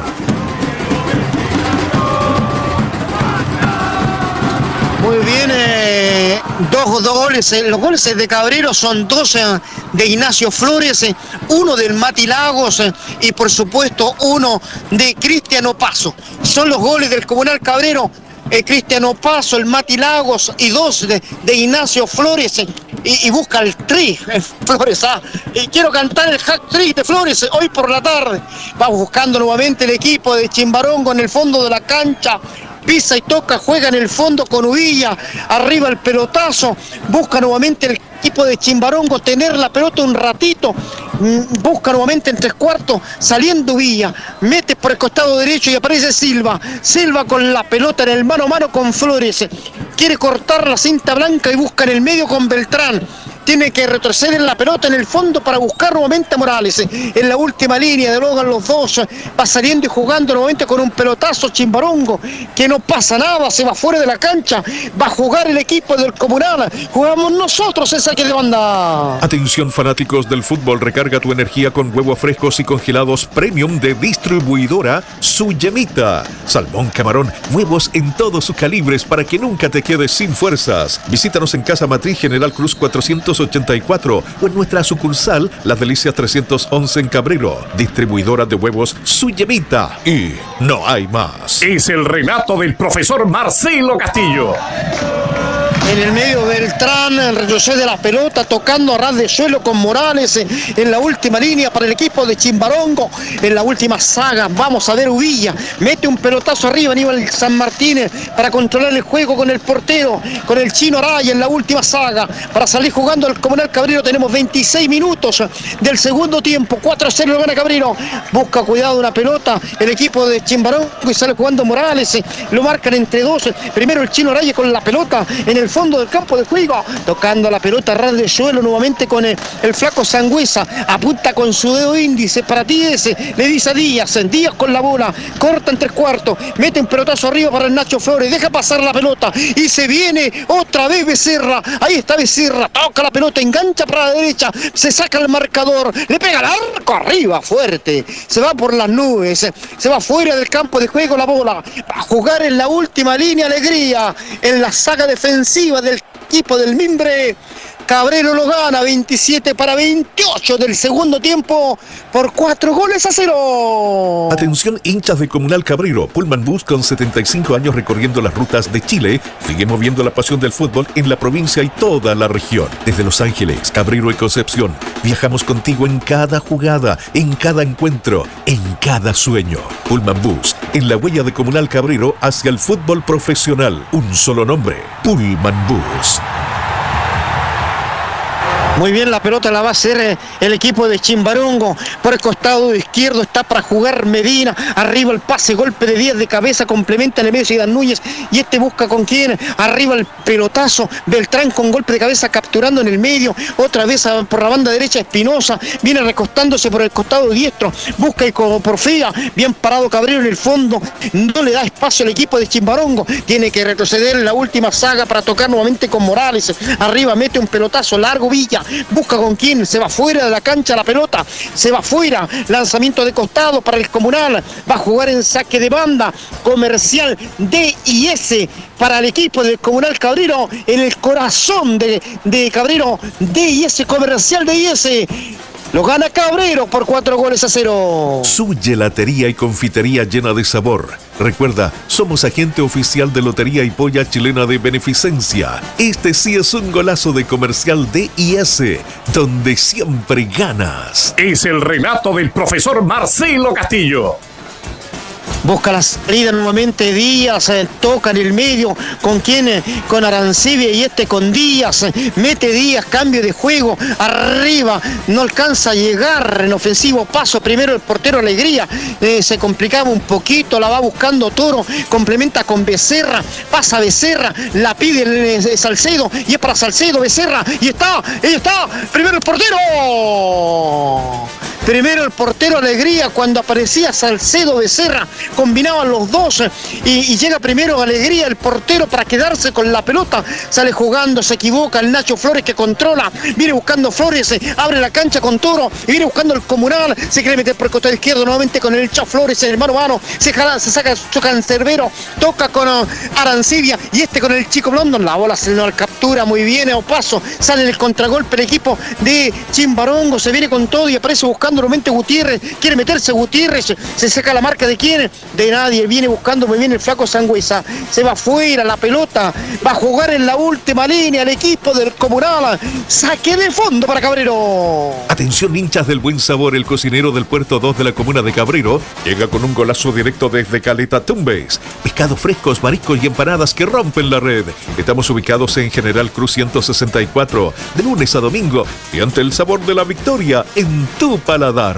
Muy bien, eh, dos, dos goles, eh, los goles de Cabrero son dos eh, de Ignacio Flores, eh, uno del Mati Lagos eh, y por supuesto uno de Cristiano Paso. Son los goles del Comunal Cabrero, eh, Cristiano Paso, el Mati Lagos y dos de, de Ignacio Flores eh, y, y busca el tri, eh, Flores, ah, y quiero cantar el hack trick de Flores eh, hoy por la tarde. Vamos buscando nuevamente el equipo de Chimbarongo en el fondo de la cancha. Pisa y toca, juega en el fondo con Uvilla, arriba el pelotazo, busca nuevamente el equipo de Chimbarongo tener la pelota un ratito, busca nuevamente en tres cuartos, saliendo Uvilla, mete por el costado derecho y aparece Silva, Silva con la pelota en el mano a mano con Flores, quiere cortar la cinta blanca y busca en el medio con Beltrán. Tiene que retroceder en la pelota en el fondo para buscar nuevamente a Morales. En la última línea de Logan los dos. Va saliendo y jugando nuevamente con un pelotazo Chimbarongo. Que no pasa nada, se va fuera de la cancha. Va a jugar el equipo del Comunal. Jugamos nosotros el saque de banda. Atención fanáticos del fútbol, recarga tu energía con huevos frescos y congelados premium de distribuidora Su Yemita. Salmón, camarón, huevos en todos sus calibres para que nunca te quedes sin fuerzas. Visítanos en Casa Matriz General Cruz cuatrocientos ochenta y cuatro o en nuestra sucursal Las Delicias trescientos once en Cabrero. Distribuidora de huevos Su Yemita. Y no hay más. Es el relato del profesor Marcelo Castillo. En el medio Beltrán, el retrocede de la pelota, tocando a ras de suelo con Morales eh, en la última línea para el equipo de Chimbarongo. En la última saga, vamos a ver Uvilla, mete un pelotazo arriba, Aníbal San Martínez, para controlar el juego con el portero, con el Chino Araya en la última saga, para salir jugando el Comunal Cabrero. Tenemos veintiséis minutos del segundo tiempo, cuatro a cero lo gana Cabrero. Busca cuidado una pelota el equipo de Chimbarongo y sale jugando Morales, eh, lo marcan entre dos. Primero el Chino Araya con la pelota en el fondo del campo de juego, tocando la pelota a ras de suelo nuevamente con el, el flaco Sangüesa, apunta con su dedo índice para Díaz, le dice a Díaz, Díaz con la bola, corta en tres cuartos, mete un pelotazo arriba para el Nacho Flores, deja pasar la pelota y se viene otra vez Becerra, ahí está Becerra, toca la pelota, engancha para la derecha, se saca el marcador, le pega al arco arriba fuerte, se va por las nubes, se va fuera del campo de juego la bola, va a jugar en la última línea Alegría, en la saga defensiva del equipo del Mimbre. Cabrero lo gana veintisiete para veintiocho del segundo tiempo por cuatro goles a cero. Atención hinchas de Comunal Cabrero, Pullman Bus con setenta y cinco años recorriendo las rutas de Chile, sigue moviendo la pasión del fútbol en la provincia y toda la región. Desde Los Ángeles, Cabrero y Concepción, viajamos contigo en cada jugada, en cada encuentro, en cada sueño. Pullman Bus, en la huella de Comunal Cabrero hacia el fútbol profesional. Un solo nombre, Pullman Bus. Muy bien, la pelota la va a hacer eh, el equipo de Chimbarongo. Por el costado izquierdo está para jugar Medina. Arriba el pase, golpe de Díaz de cabeza, complementa el medio Ciudad Núñez. Y este busca con quién. Arriba el pelotazo. Beltrán con golpe de cabeza capturando en el medio. Otra vez a, por la banda derecha Espinosa. Viene recostándose por el costado diestro. Busca y como porfía. Bien parado Cabrero en el fondo. No le da espacio al equipo de Chimbarongo. Tiene que retroceder en la última saga para tocar nuevamente con Morales. Arriba mete un pelotazo largo Villa. Busca con quién, se va fuera de la cancha la pelota, se va fuera, lanzamiento de costado para el Comunal, va a jugar en saque de banda, Comercial D y S para el equipo del Comunal Cabrero, en el corazón de, de Cabrero, D y S, Comercial D y S. Lo gana Cabrero por cuatro goles a cero. Su gelatería y confitería llena de sabor. Recuerda, somos agente oficial de Lotería y Polla Chilena de Beneficencia. Este sí es un golazo de Comercial D y S, donde siempre ganas. Es el relato del profesor Marcelo Castillo. busca la salida nuevamente Díaz, eh, toca en el medio, ¿con quién? Eh, con Arancibia y este con Díaz, eh, mete Díaz, cambio de juego, arriba, no alcanza a llegar en ofensivo, paso primero el portero Alegría, eh, se complicaba un poquito, la va buscando Toro, complementa con Becerra, pasa Becerra, la pide el, el Salcedo, y es para Salcedo, Becerra, y está, ahí está, primero el portero, primero el portero Alegría, cuando aparecía Salcedo, Becerra, combinaban los dos, y, y llega primero Alegría, el portero, para quedarse con la pelota, sale jugando, se equivoca el Nacho Flores que controla, viene buscando Flores, abre la cancha con Toro, y viene buscando el Comunal, se quiere meter por el costado izquierdo nuevamente con el Chao Flores en el mano a mano, se, jala, se saca, choca en Cerbero, toca con uh, Arancibia, y este con el Chico Blondo, la bola se lo captura muy bien, a paso, sale en el contragolpe el equipo de Chimbarongo, se viene con todo y aparece buscando nuevamente Gutiérrez, quiere meterse Gutiérrez, se saca la marca de quién, de nadie, viene buscando muy bien el flaco Sangüesa, se va afuera la pelota, va a jugar en la última línea el equipo del Comunal, saque de fondo para Cabrero. Atención hinchas del buen sabor, el cocinero del Puerto dos de la comuna de Cabrero llega con un golazo directo desde Caleta Tumbes, pescados frescos, mariscos y empanadas que rompen la red. Estamos ubicados en General Cruz ciento sesenta y cuatro, de lunes a domingo, y ante el sabor de la victoria en tu paladar.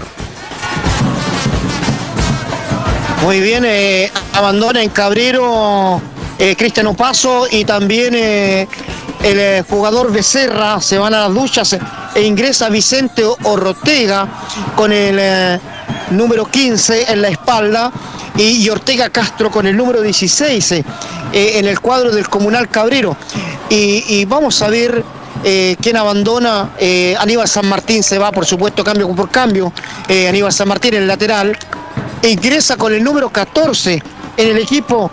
Muy bien, eh, abandona en Cabrero eh, Cristiano Paso y también eh, el eh, jugador Becerra, se van a las duchas eh, e ingresa Vicente Ortega con el eh, número quince en la espalda y, y Ortega Castro con el número dieciséis eh, en el cuadro del Comunal Cabrero. Y, y vamos a ver eh, quién abandona. eh, Aníbal San Martín se va, por supuesto, cambio por cambio. eh, Aníbal San Martín en el lateral. E ingresa con el número catorce en el equipo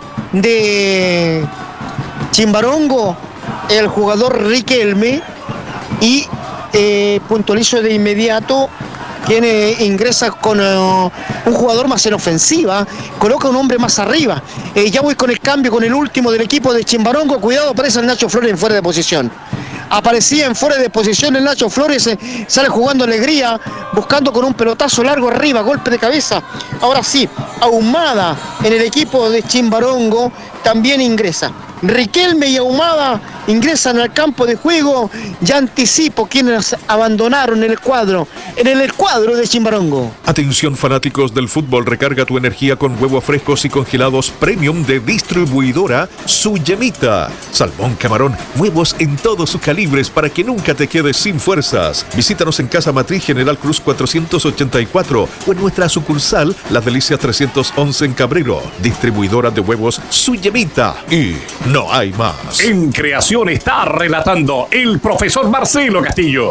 de Chimbarongo el jugador Riquelme y eh, puntualizo de inmediato quien eh, ingresa con uh, un jugador más en ofensiva, coloca un hombre más arriba. Eh, ya voy con el cambio con el último del equipo de Chimbarongo, cuidado, aparece el Nacho Flores en fuera de posición. Aparecía en fuera de posición el Nacho Flores, eh, sale jugando Alegría, buscando con un pelotazo largo arriba, golpe de cabeza. Ahora sí, Ahumada en el equipo de Chimbarongo también ingresa. Riquelme y Ahumada ingresan al campo de juego. Ya anticipo quienes abandonaron el cuadro, en el cuadro de Chimbarongo. Atención fanáticos del fútbol, recarga tu energía con huevos frescos y congelados premium de distribuidora Su Yemita. Salmón, camarón, huevos en todos sus calibres para que nunca te quedes sin fuerzas. Visítanos en Casa Matriz General Cruz cuatrocientos ochenta y cuatro o en nuestra sucursal Las Delicias trescientos once en Cabrero. Distribuidora de huevos Su Yemita. Y no hay más. En creación está relatando el profesor Marcelo Castillo.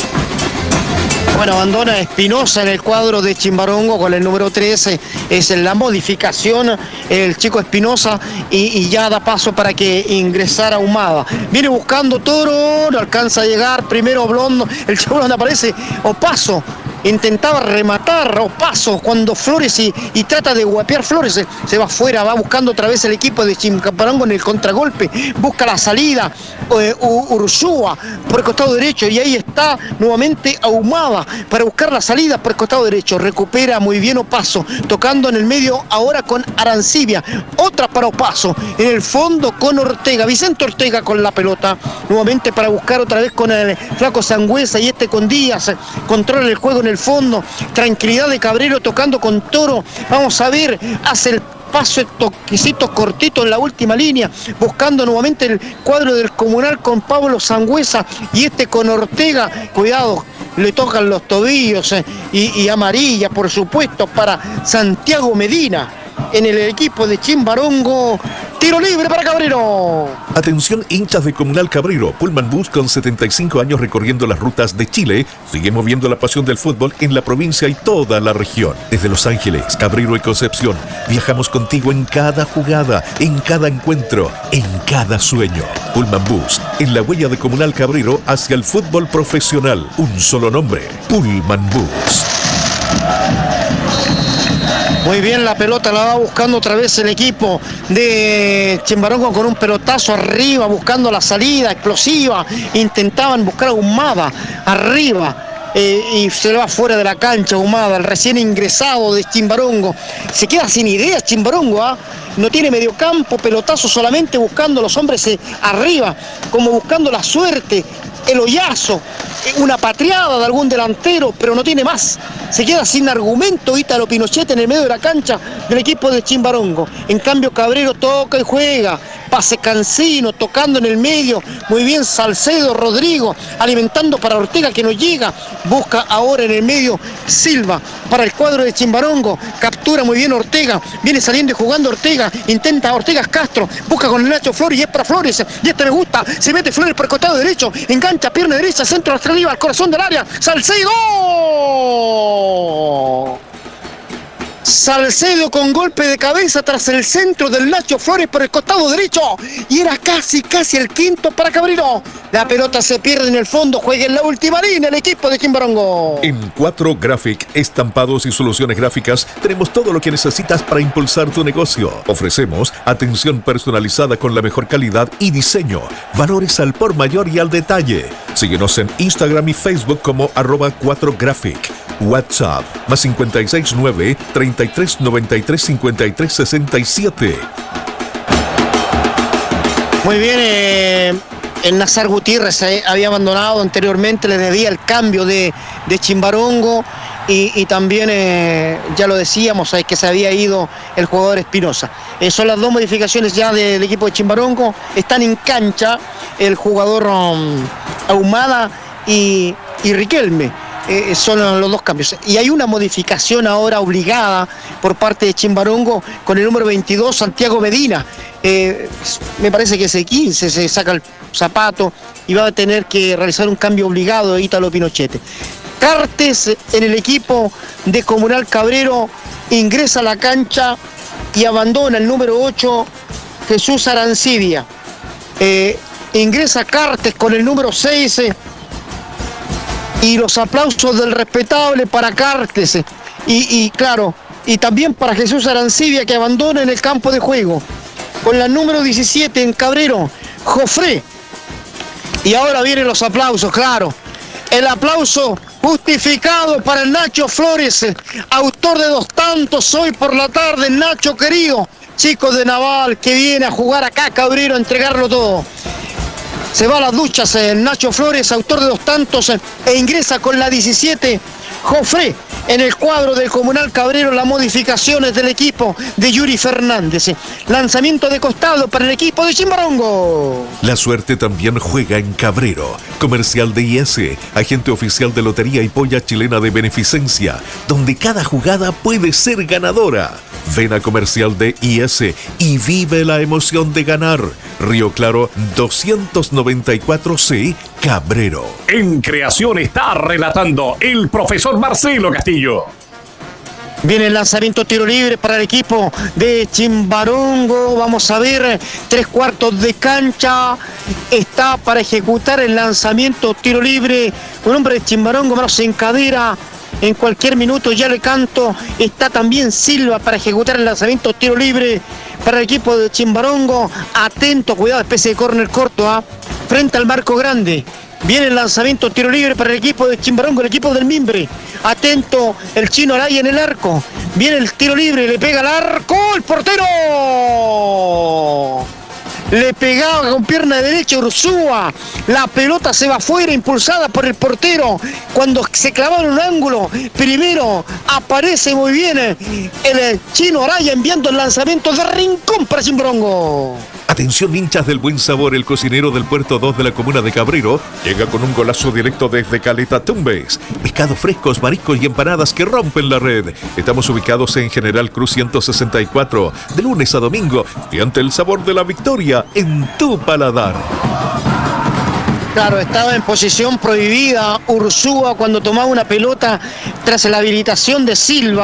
Bueno, abandona Espinosa en el cuadro de Chimbarongo con el número trece. Es la modificación, el chico Espinosa, y, y ya da paso para que ingresara Ahumada. Viene buscando Toro, no alcanza a llegar. Primero Blondo, el chico Blondo aparece, Opaso. Intentaba rematar Opaso cuando Flores y, y trata de guapear Flores, se, se va afuera, va buscando otra vez el equipo de Chimbarongo en el contragolpe, busca la salida, eh, Ursúa por el costado derecho y ahí está nuevamente Ahumada para buscar la salida por el costado derecho, recupera muy bien Opaso, tocando en el medio ahora con Arancibia, otra para Opaso, en el fondo con Ortega, Vicente Ortega con la pelota, nuevamente para buscar otra vez con el flaco Sangüesa y este con Díaz, controla el juego en el fondo, tranquilidad de Cabrero tocando con Toro, vamos a ver, hace el paso, el toquecito cortito en la última línea, buscando nuevamente el cuadro del Comunal con Pablo Sangüesa y este con Ortega, cuidado, le tocan los tobillos eh, y, y amarilla, por supuesto, para Santiago Medina en el equipo de Chimbarongo. Tiro libre para Cabrero. Atención hinchas de Comunal Cabrero, Pullman Bus con setenta y cinco años recorriendo las rutas de Chile, sigue moviendo la pasión del fútbol en la provincia y toda la región. Desde Los Ángeles, Cabrero y Concepción, viajamos contigo en cada jugada, en cada encuentro, en cada sueño. Pullman Bus, en la huella de Comunal Cabrero hacia el fútbol profesional. Un solo nombre, Pullman Bus. Muy bien, la pelota la va buscando otra vez el equipo de Chimbarongo con un pelotazo arriba, buscando la salida explosiva. Intentaban buscar a Ahumada arriba. eh, y se va fuera de la cancha Ahumada, el recién ingresado de Chimbarongo. Se queda sin ideas Chimbarongo, ¿ah? No tiene mediocampo, pelotazo solamente buscando los hombres eh, arriba, como buscando la suerte, el hoyazo, una patriada de algún delantero, pero no tiene más. Se queda sin argumento Ítalo Pinochet en el medio de la cancha del equipo de Chimbarongo. En cambio Cabrero toca y juega, pase Cancino, tocando en el medio, muy bien Salcedo, Rodrigo, alimentando para Ortega que no llega, busca ahora en el medio Silva para el cuadro de Chimbarongo, captura muy bien Ortega, viene saliendo y jugando Ortega, intenta Ortega Castro, busca con el Nacho Flores y es para Flores, y este me gusta, se mete Flores por el costado derecho, engancha pierna derecha, centro hasta arriba, al corazón del área, Salcedo. Salcedo con golpe de cabeza tras el centro del Nacho Flores por el costado derecho y era casi, casi el quinto para Cabrero. La pelota se pierde en el fondo, juega en la última línea el equipo de Chimbarongo. En cuatro Graphic, estampados y soluciones gráficas, tenemos todo lo que necesitas para impulsar tu negocio. Ofrecemos atención personalizada con la mejor calidad y diseño, valores al por mayor y al detalle. Síguenos en Instagram y Facebook como arroba cuatro Graphic. WhatsApp más cinco seis nueve, treinta y tres noventa y tres, cincuenta y tres sesenta y siete. Muy bien, eh, el Nazar Gutiérrez eh, había abandonado anteriormente, le debía el cambio de, de Chimbarongo y, y también, eh, ya lo decíamos, es que se había ido el jugador Espinosa. Eh, son las dos modificaciones ya de, del equipo de Chimbarongo, están en cancha el jugador um, Ahumada y, y Riquelme. Eh, son los dos cambios. Y hay una modificación ahora obligada por parte de Chimbarongo con el número veintidós, Santiago Medina. Eh, me parece que ese quince se saca el zapato y va a tener que realizar un cambio obligado de Ítalo Pinochet. Cartes en el equipo de Comunal Cabrero ingresa a la cancha y abandona el número ocho, Jesús Arancibia. Eh, ingresa Cartes con el número seis. Eh, Y los aplausos del respetable para Cartes. Y, y claro, y también para Jesús Arancibia que abandona en el campo de juego. Con la número diecisiete en Cabrero, Jofré. Y ahora vienen los aplausos, claro. El aplauso justificado para el Nacho Flores, autor de dos tantos hoy por la tarde, Nacho querido, chico de Naval que viene a jugar acá a Cabrero a entregarlo todo. Se va a las duchas el Nacho Flores, autor de dos tantos, e ingresa con la diecisiete, Jofré, en el cuadro del Comunal Cabrero. Las modificaciones del equipo de Yuri Fernández. Lanzamiento de costado para el equipo de Chimbarongo. La suerte también juega en Cabrero. Comercial de I S, agente oficial de Lotería y Polla Chilena de Beneficencia, donde cada jugada puede ser ganadora. Ven a Comercial de I S y vive la emoción de ganar. Río Claro doscientos noventa y cuatro C, Cabrero. En creación está relatando el profesor Marcelo Castillo. Viene el lanzamiento tiro libre para el equipo de Chimbarongo. Vamos a ver, tres cuartos de cancha. Está para ejecutar el lanzamiento tiro libre. Un hombre de Chimbarongo, manos en cadera. En cualquier minuto ya le canto. Está también Silva para ejecutar el lanzamiento tiro libre para el equipo de Chimbarongo. Atento, cuidado, especie de córner corto, ¿eh? Frente al marco grande. Viene el lanzamiento tiro libre para el equipo de Chimbarongo, el equipo del Mimbre. Atento, el chino Araya en el arco. Viene el tiro libre, le pega al arco, el portero. Le pegaba con pierna derecha Ursúa. La pelota se va afuera, impulsada por el portero. Cuando se clavaba en un ángulo, primero aparece muy bien el chino Araya enviando el lanzamiento de rincón para Chimbarongo. Atención hinchas del buen sabor, el cocinero del Puerto dos de la comuna de Cabrero llega con un golazo directo desde Caleta Tumbes. Pescados frescos, mariscos y empanadas que rompen la red. Estamos ubicados en General Cruz ciento sesenta y cuatro, de lunes a domingo, y ante el sabor de la victoria en tu paladar. Claro, estaba en posición prohibida Ursúa cuando tomaba una pelota tras la habilitación de Silva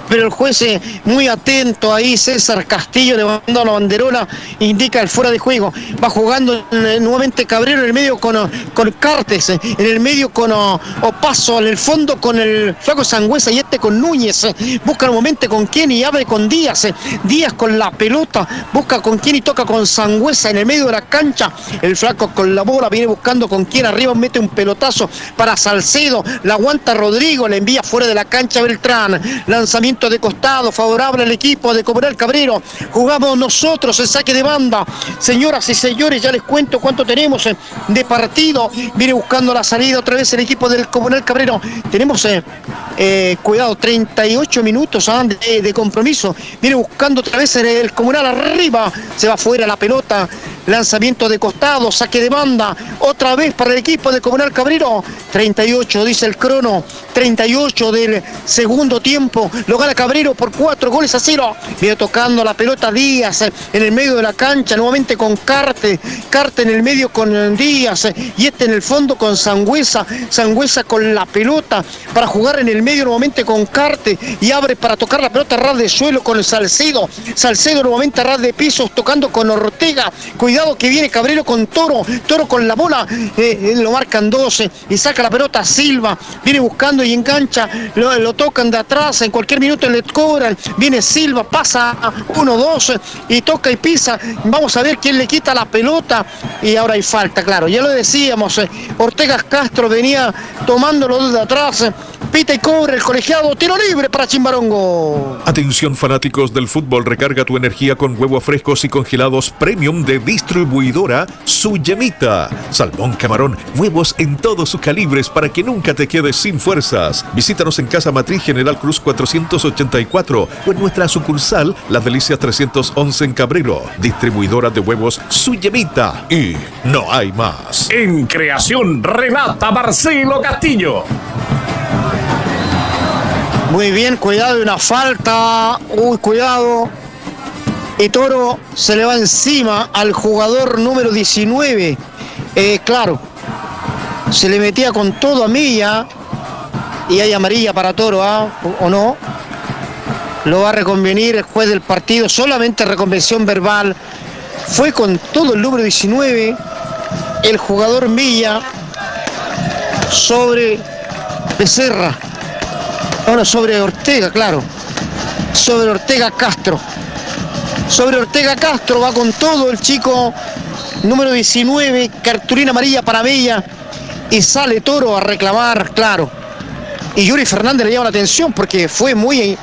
pero el juez eh, muy atento ahí, César Castillo levantando la banderola, indica el fuera de juego. Va jugando eh, nuevamente Cabrero en el medio con, con Cartes, eh, en el medio con oh, Opaso, en el fondo con el flaco Sangüesa y este con Núñez. Eh, busca el momento con quién y abre con Díaz. Eh, Díaz con la pelota, busca con quién y toca con Sangüesa en el medio de la cancha. El flaco con la bola viene buscando con quién, arriba mete un pelotazo para Salcedo, la aguanta Rodrigo, le envía fuera de la cancha Beltrán. Lanzamiento de costado, favorable al equipo de Comunal Cabrero. Jugamos nosotros el saque de banda. Señoras y señores, ya les cuento cuánto tenemos eh, de partido. Viene buscando la salida otra vez el equipo del Comunal Cabrero. Tenemos, eh, eh, cuidado, treinta y ocho minutos ah, de, de compromiso. Viene buscando otra vez el, el Comunal arriba. Se va fuera la pelota. Lanzamiento de costado, saque de banda. Otra vez para el equipo de Comunal Cabrero. treinta y ocho, dice el crono. treinta y ocho del segundo tiempo. Lo gana Cabrero por cuatro goles a cero. Viene tocando la pelota Díaz en el medio de la cancha. Nuevamente con Carte. Carte en el medio con Díaz. Y este en el fondo con Sangüesa. Sangüesa con la pelota para jugar en el medio nuevamente con Carte. Y abre para tocar la pelota a ras de suelo con el Salcedo. Salcedo nuevamente a ras de pisos tocando con Ortega. Cuidado que viene Cabrero con Toro. Toro con la bola. Eh, lo marcan doce. Y saca la pelota Silva. Viene buscando y engancha. Lo, lo tocan de atrás. En cualquier minuto le cobran. Viene Silva. Pasa uno dos. Y toca y pisa. Vamos a ver quién le quita la pelota. Y ahora hay falta, claro. Ya lo decíamos. Eh, Ortega Castro venía tomándolo desde atrás. Eh, pita y cobra el colegiado. Tiro libre para Chimbarongo. Atención fanáticos del fútbol, recarga tu energía con huevos frescos y congelados premium de distribuidora Su Yemita. Salmón, camarón, huevos en todos sus calibres para que nunca te quedes sin fuerzas. Visítanos en Casa Matriz General Cruz cuatrocientos ochenta y cuatro o en nuestra sucursal Las Delicias trescientos once en Cabrero. Distribuidora de huevos Su Yemita. Y no hay más. En creación, relata Marcelo Castillo. Muy bien, cuidado, una falta. Uy, cuidado. Y Toro se le va encima al jugador número diecinueve. Eh, claro, se le metía con todo a Milla. Y hay amarilla para Toro, ¿ah? ¿O, o no? Lo va a reconvenir el juez del partido. Solamente reconvención verbal. Fue con todo el número diecinueve. El jugador Milla sobre Becerra. Ahora sobre Ortega, claro. Sobre Ortega Castro. Sobre Ortega Castro va con todo el chico número diecinueve, cartulina amarilla para Mella. Y sale Toro a reclamar, claro. Y Yuri Fernández le llama la atención porque fue muy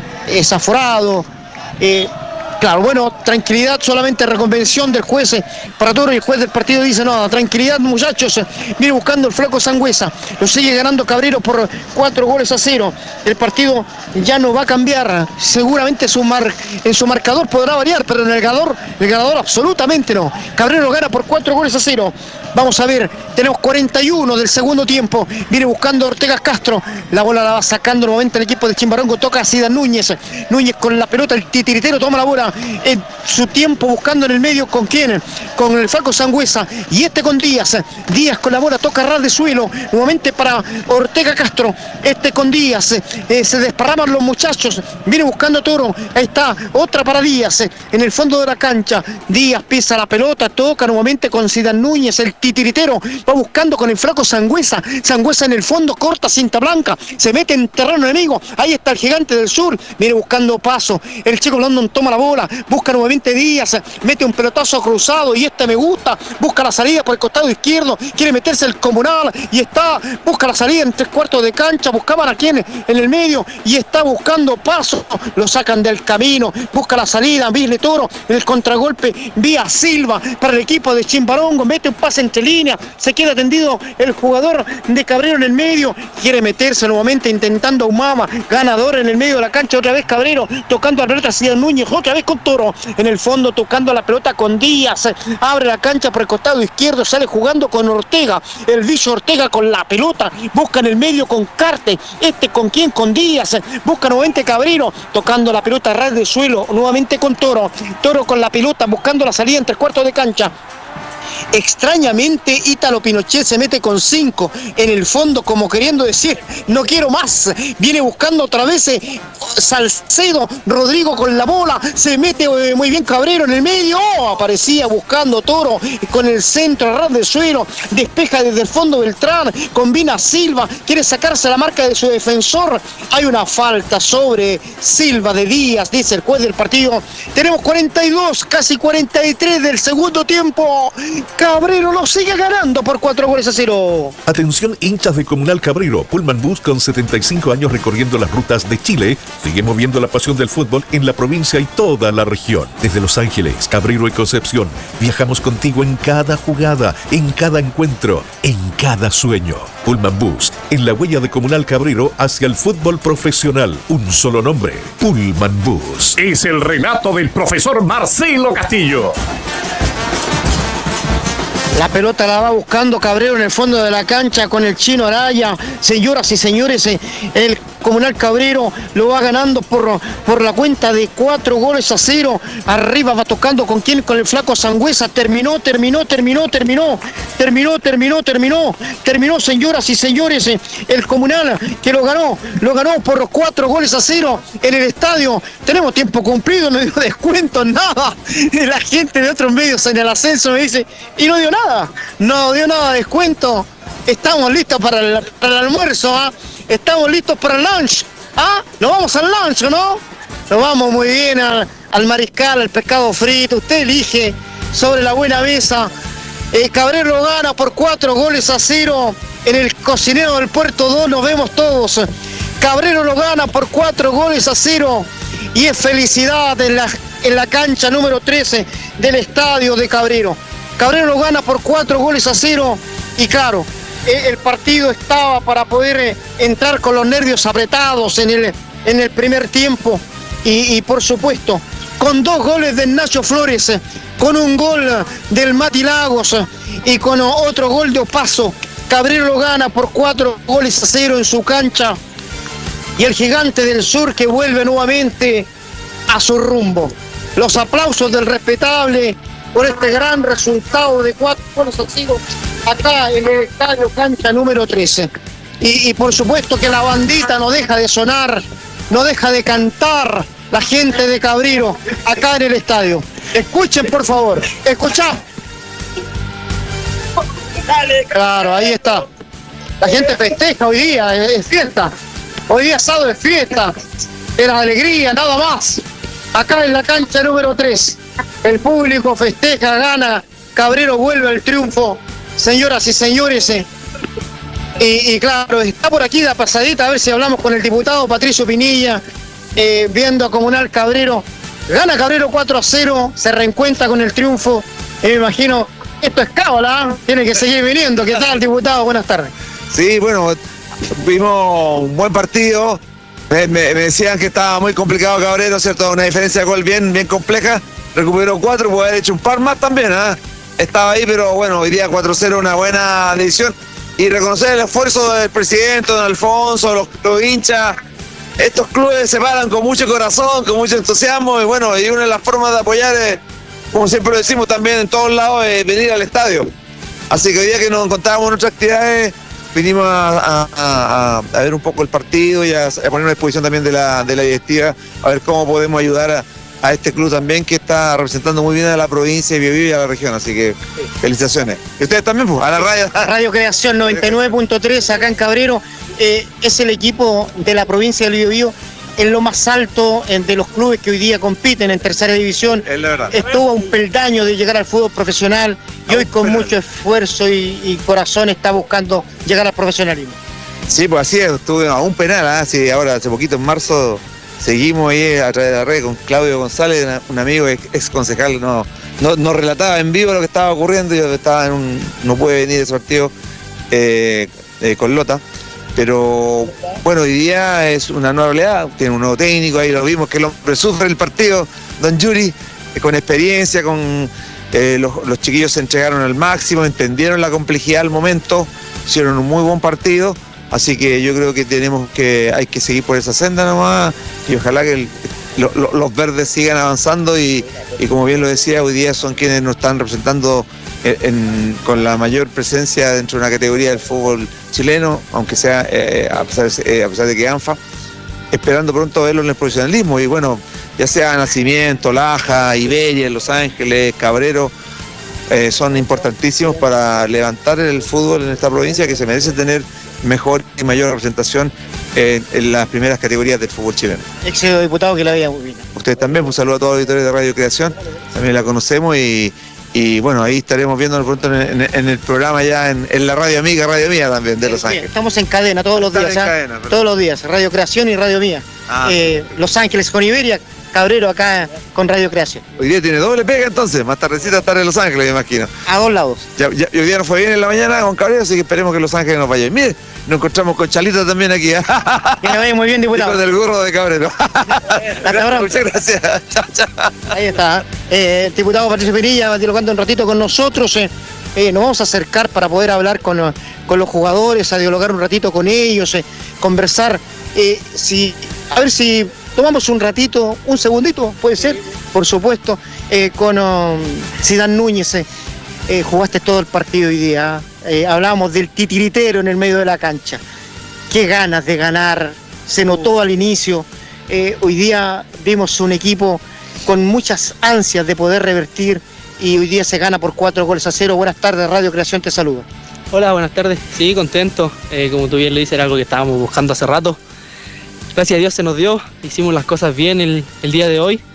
desaforado. Eh, claro, bueno, tranquilidad, solamente reconvención del juez para Toro. Y el juez del partido dice, no, tranquilidad muchachos. Viene buscando el flaco Sangüesa. Lo sigue ganando Cabrero por cuatro goles a cero. El partido ya no va a cambiar. Seguramente su mar, en su marcador podrá variar, pero en el ganador, el ganador absolutamente no. Cabrero gana por cuatro goles a cero. Vamos a ver, tenemos cuarenta y uno del segundo tiempo. Viene buscando Ortega Castro. La bola la va sacando nuevamente el equipo de Chimbarongo. Toca a Zidane Núñez. Núñez con la pelota, el titiritero toma la bola. En su tiempo buscando en el medio con quién, con el flaco Sangüesa. Y este con Díaz. Díaz con la bola, toca a ras de suelo. Nuevamente para Ortega Castro. Este con Díaz. Eh, se desparraman los muchachos. Viene buscando Toro. Ahí está, otra para Díaz. En el fondo de la cancha. Díaz pisa la pelota, toca nuevamente con Zidane Núñez. El titiritero va buscando con el flaco Sangüesa. Sangüesa en el fondo, corta cinta blanca. Se mete en terreno enemigo. Ahí está el gigante del sur. Viene buscando paso. El chico London toma la bola. Busca nuevamente Díaz. Mete un pelotazo cruzado. Y este me gusta. Busca la salida por el costado izquierdo. Quiere meterse el Comunal. Y está. Busca la salida en tres cuartos de cancha. Buscaban a quien en el medio. Y está buscando paso. Lo sacan del camino. Busca la salida. Viene Toro. En el contragolpe. Vía Silva para el equipo de Chimbarongo. Mete un pase entre líneas. Se queda tendido el jugador de Cabrero en el medio. Quiere meterse nuevamente intentando Humama. Ganador en el medio de la cancha. Otra vez Cabrero. Tocando a la pelota Zidane Núñez. Otra vez con Toro. En el fondo tocando la pelota con Díaz. Abre la cancha por el costado izquierdo. Sale jugando con Ortega. El bicho Ortega con la pelota. Busca en el medio con Carte. Este con quién, con Díaz. Busca nuevamente Cabrero. Tocando la pelota a ras de suelo. Nuevamente con Toro. Toro con la pelota. Buscando la salida en tres cuartos de cancha. Extrañamente, Ítalo Pinochet se mete con cinco en el fondo, como queriendo decir, no quiero más. Viene buscando otra vez eh, Salcedo, Rodrigo con la bola, se mete eh, muy bien Cabrero en el medio, oh, aparecía buscando Toro con el centro, a ras del suelo, despeja desde el fondo Beltrán, combina Silva, quiere sacarse la marca de su defensor, hay una falta sobre Silva de Díaz, dice el juez del partido. Tenemos cuarenta y dos, casi cuarenta y tres del segundo tiempo. Cabrero lo sigue ganando por cuatro goles a cero. Atención, hinchas de Comunal Cabrero. Pullman Bus, con setenta y cinco años recorriendo las rutas de Chile, sigue moviendo la pasión del fútbol en la provincia y toda la región. Desde Los Ángeles, Cabrero y Concepción, viajamos contigo en cada jugada, en cada encuentro, en cada sueño. Pullman Bus, en la huella de Comunal Cabrero hacia el fútbol profesional. Un solo nombre, Pullman Bus. Es el relato del profesor Marcelo Castillo. La pelota la va buscando Cabrero en el fondo de la cancha con el Chino Araya. Señoras y señores, el Comunal Cabrero lo va ganando por, por la cuenta de cuatro goles a cero. Arriba va tocando con quién, con el flaco Sangüesa. Terminó, terminó, terminó, terminó. Terminó, terminó, terminó. Terminó, señoras y señores, el Comunal que lo ganó. Lo ganó por cuatro goles a cero en el estadio. Tenemos tiempo cumplido, no dio descuento, nada. La gente de otros medios en el ascenso me dice, y no dio nada. No dio nada de descuento. Estamos listos para el, para el almuerzo, ¿ah? ¿eh? Estamos listos para el lunch. ¿Ah? Nos vamos al lunch, ¿no? Nos vamos muy bien al, al mariscal, al pescado frito. Usted elige sobre la buena mesa. Eh, Cabrero lo gana por cuatro goles a cero en el Cocinero del Puerto dos. Nos vemos todos. Cabrero lo gana por cuatro goles a cero. Y es felicidad en la, en la cancha número trece del estadio de Cabrero. Cabrero lo gana por cuatro goles a cero y claro, el partido estaba para poder entrar con los nervios apretados en el, en el primer tiempo y, y por supuesto con dos goles de Nacho Flores, con un gol del Mati Lagos y con otro gol de Opaso. Cabrero lo gana por cuatro goles a cero en su cancha y el Gigante del Sur que vuelve nuevamente a su rumbo. Los aplausos del respetable por este gran resultado de cuatro goles a cero acá en el estadio cancha número trece. Y, y por supuesto que la bandita no deja de sonar, no deja de cantar la gente de Cabrero acá en el estadio. Escuchen, por favor, escuchá. Claro, ahí está. La gente festeja hoy día, es fiesta. Hoy día es sábado, es fiesta. Era alegría, nada más. Acá en la cancha número tres. El público festeja, gana, Cabrero vuelve al triunfo, señoras y señores. Eh, y, y claro, está por aquí la pasadita, a ver si hablamos con el diputado Patricio Pinilla, eh, viendo a Comunal Cabrero. Gana Cabrero cuatro a cero, se reencuentra con el triunfo. Y me imagino, esto es cábala, ¿eh? Tiene que seguir viniendo. ¿Qué tal, diputado? Buenas tardes. Sí, bueno, vimos un buen partido. Me, me, me decían que estaba muy complicado Cabrero, ¿cierto? Una diferencia de gol bien, bien compleja. Recuperó cuatro, puede haber hecho un par más también, ¿eh? Estaba ahí, pero bueno, hoy día cuatro cero, una buena decisión. Y reconocer el esfuerzo del presidente, don Alfonso, los, los hinchas. Estos clubes se paran con mucho corazón, con mucho entusiasmo. Y bueno, y una de las formas de apoyar es, como siempre lo decimos también en todos lados, es venir al estadio. Así que hoy día que nos encontrábamos en nuestras actividades, vinimos a, a, a, a ver un poco el partido y a, a poner una exposición también de la, de la directiva, a ver cómo podemos ayudar a, a este club también que está representando muy bien a la provincia de Biobío y a la región, así que felicitaciones. Y ustedes también, pues, a la radio. Radio Creación noventa y nueve punto tres acá en Cabrero, eh, es el equipo de la provincia del Biobío en lo más alto de los clubes que hoy día compiten en tercera división. Es la verdad. Estuvo a un peldaño de llegar al fútbol profesional y hoy con mucho esfuerzo y, y corazón está buscando llegar al profesionalismo. Sí, pues así es, estuve a un penal, ¿eh? Sí, ahora hace poquito en marzo seguimos ahí a través de la red con Claudio González, un amigo ex concejal, no, no, nos relataba en vivo lo que estaba ocurriendo. Yo estaba en un, no pude venir ese partido eh, eh, con Lota. Pero bueno, hoy día es una nueva oleada, tiene un nuevo técnico, ahí lo vimos que el hombre sufre el partido, don Yuri, eh, con experiencia, con eh, los, los chiquillos se entregaron al máximo, entendieron la complejidad del momento, hicieron un muy buen partido, así que yo creo que tenemos que, hay que seguir por esa senda nomás, y ojalá que el, lo, lo, los verdes sigan avanzando y, y como bien lo decía, hoy día son quienes nos están representando en, en, con la mayor presencia dentro de una categoría del fútbol chileno, aunque sea eh, a, pesar de, eh, a pesar de que ANFA, esperando pronto verlo en el profesionalismo. Y bueno, ya sea Nacimiento, Laja, Iberia, Los Ángeles, Cabrero, eh, son importantísimos para levantar el fútbol en esta provincia, que se merece tener mejor y mayor representación en, en las primeras categorías del fútbol chileno. Ex diputado, que la veía muy bien. Ustedes también, un saludo a todos los auditores de Radio Creación, también la conocemos y, y bueno, ahí estaremos viéndonos pronto en, en, en el programa ya, en, en la Radio Amiga, Radio Mía también, de Los Ángeles. Estamos en cadena todos los días, ¿eh? cadena, todos los días, Radio Creación y Radio Mía. Ah, eh, sí. Los Ángeles con Iberia, Cabrero acá con Radio Creación. Hoy día tiene doble pega entonces, más tardecita estar en Los Ángeles, me imagino. A dos lados. Ya, ya, hoy día nos fue bien en la mañana con Cabrero, así que esperemos que Los Ángeles nos vaya bien. Mire, nos encontramos con Chalita también aquí. ¿eh? Que le vaya muy bien, diputado. Con el gorro de Cabrero. Gracias, muchas gracias. Chao, chao. Ahí está. Eh, el diputado Patricio Pinilla va dialogando un ratito con nosotros. Eh, eh, nos vamos a acercar para poder hablar con, con los jugadores, a dialogar un ratito con ellos, eh, conversar. Eh, si, a ver si tomamos un ratito, un segundito, puede ser, por supuesto, eh, con um, Zidane Núñez. Eh, eh, jugaste todo el partido hoy día. Eh, hablábamos del titiritero en el medio de la cancha. Qué ganas de ganar, se notó al inicio. Eh, hoy día vimos un equipo con muchas ansias de poder revertir y hoy día se gana por cuatro goles a cero. Buenas tardes, Radio Creación te saluda. Hola, buenas tardes. Sí, contento. Eh, como tú bien le dices, era algo que estábamos buscando hace rato. Gracias a Dios se nos dio, hicimos las cosas bien el, el día de hoy.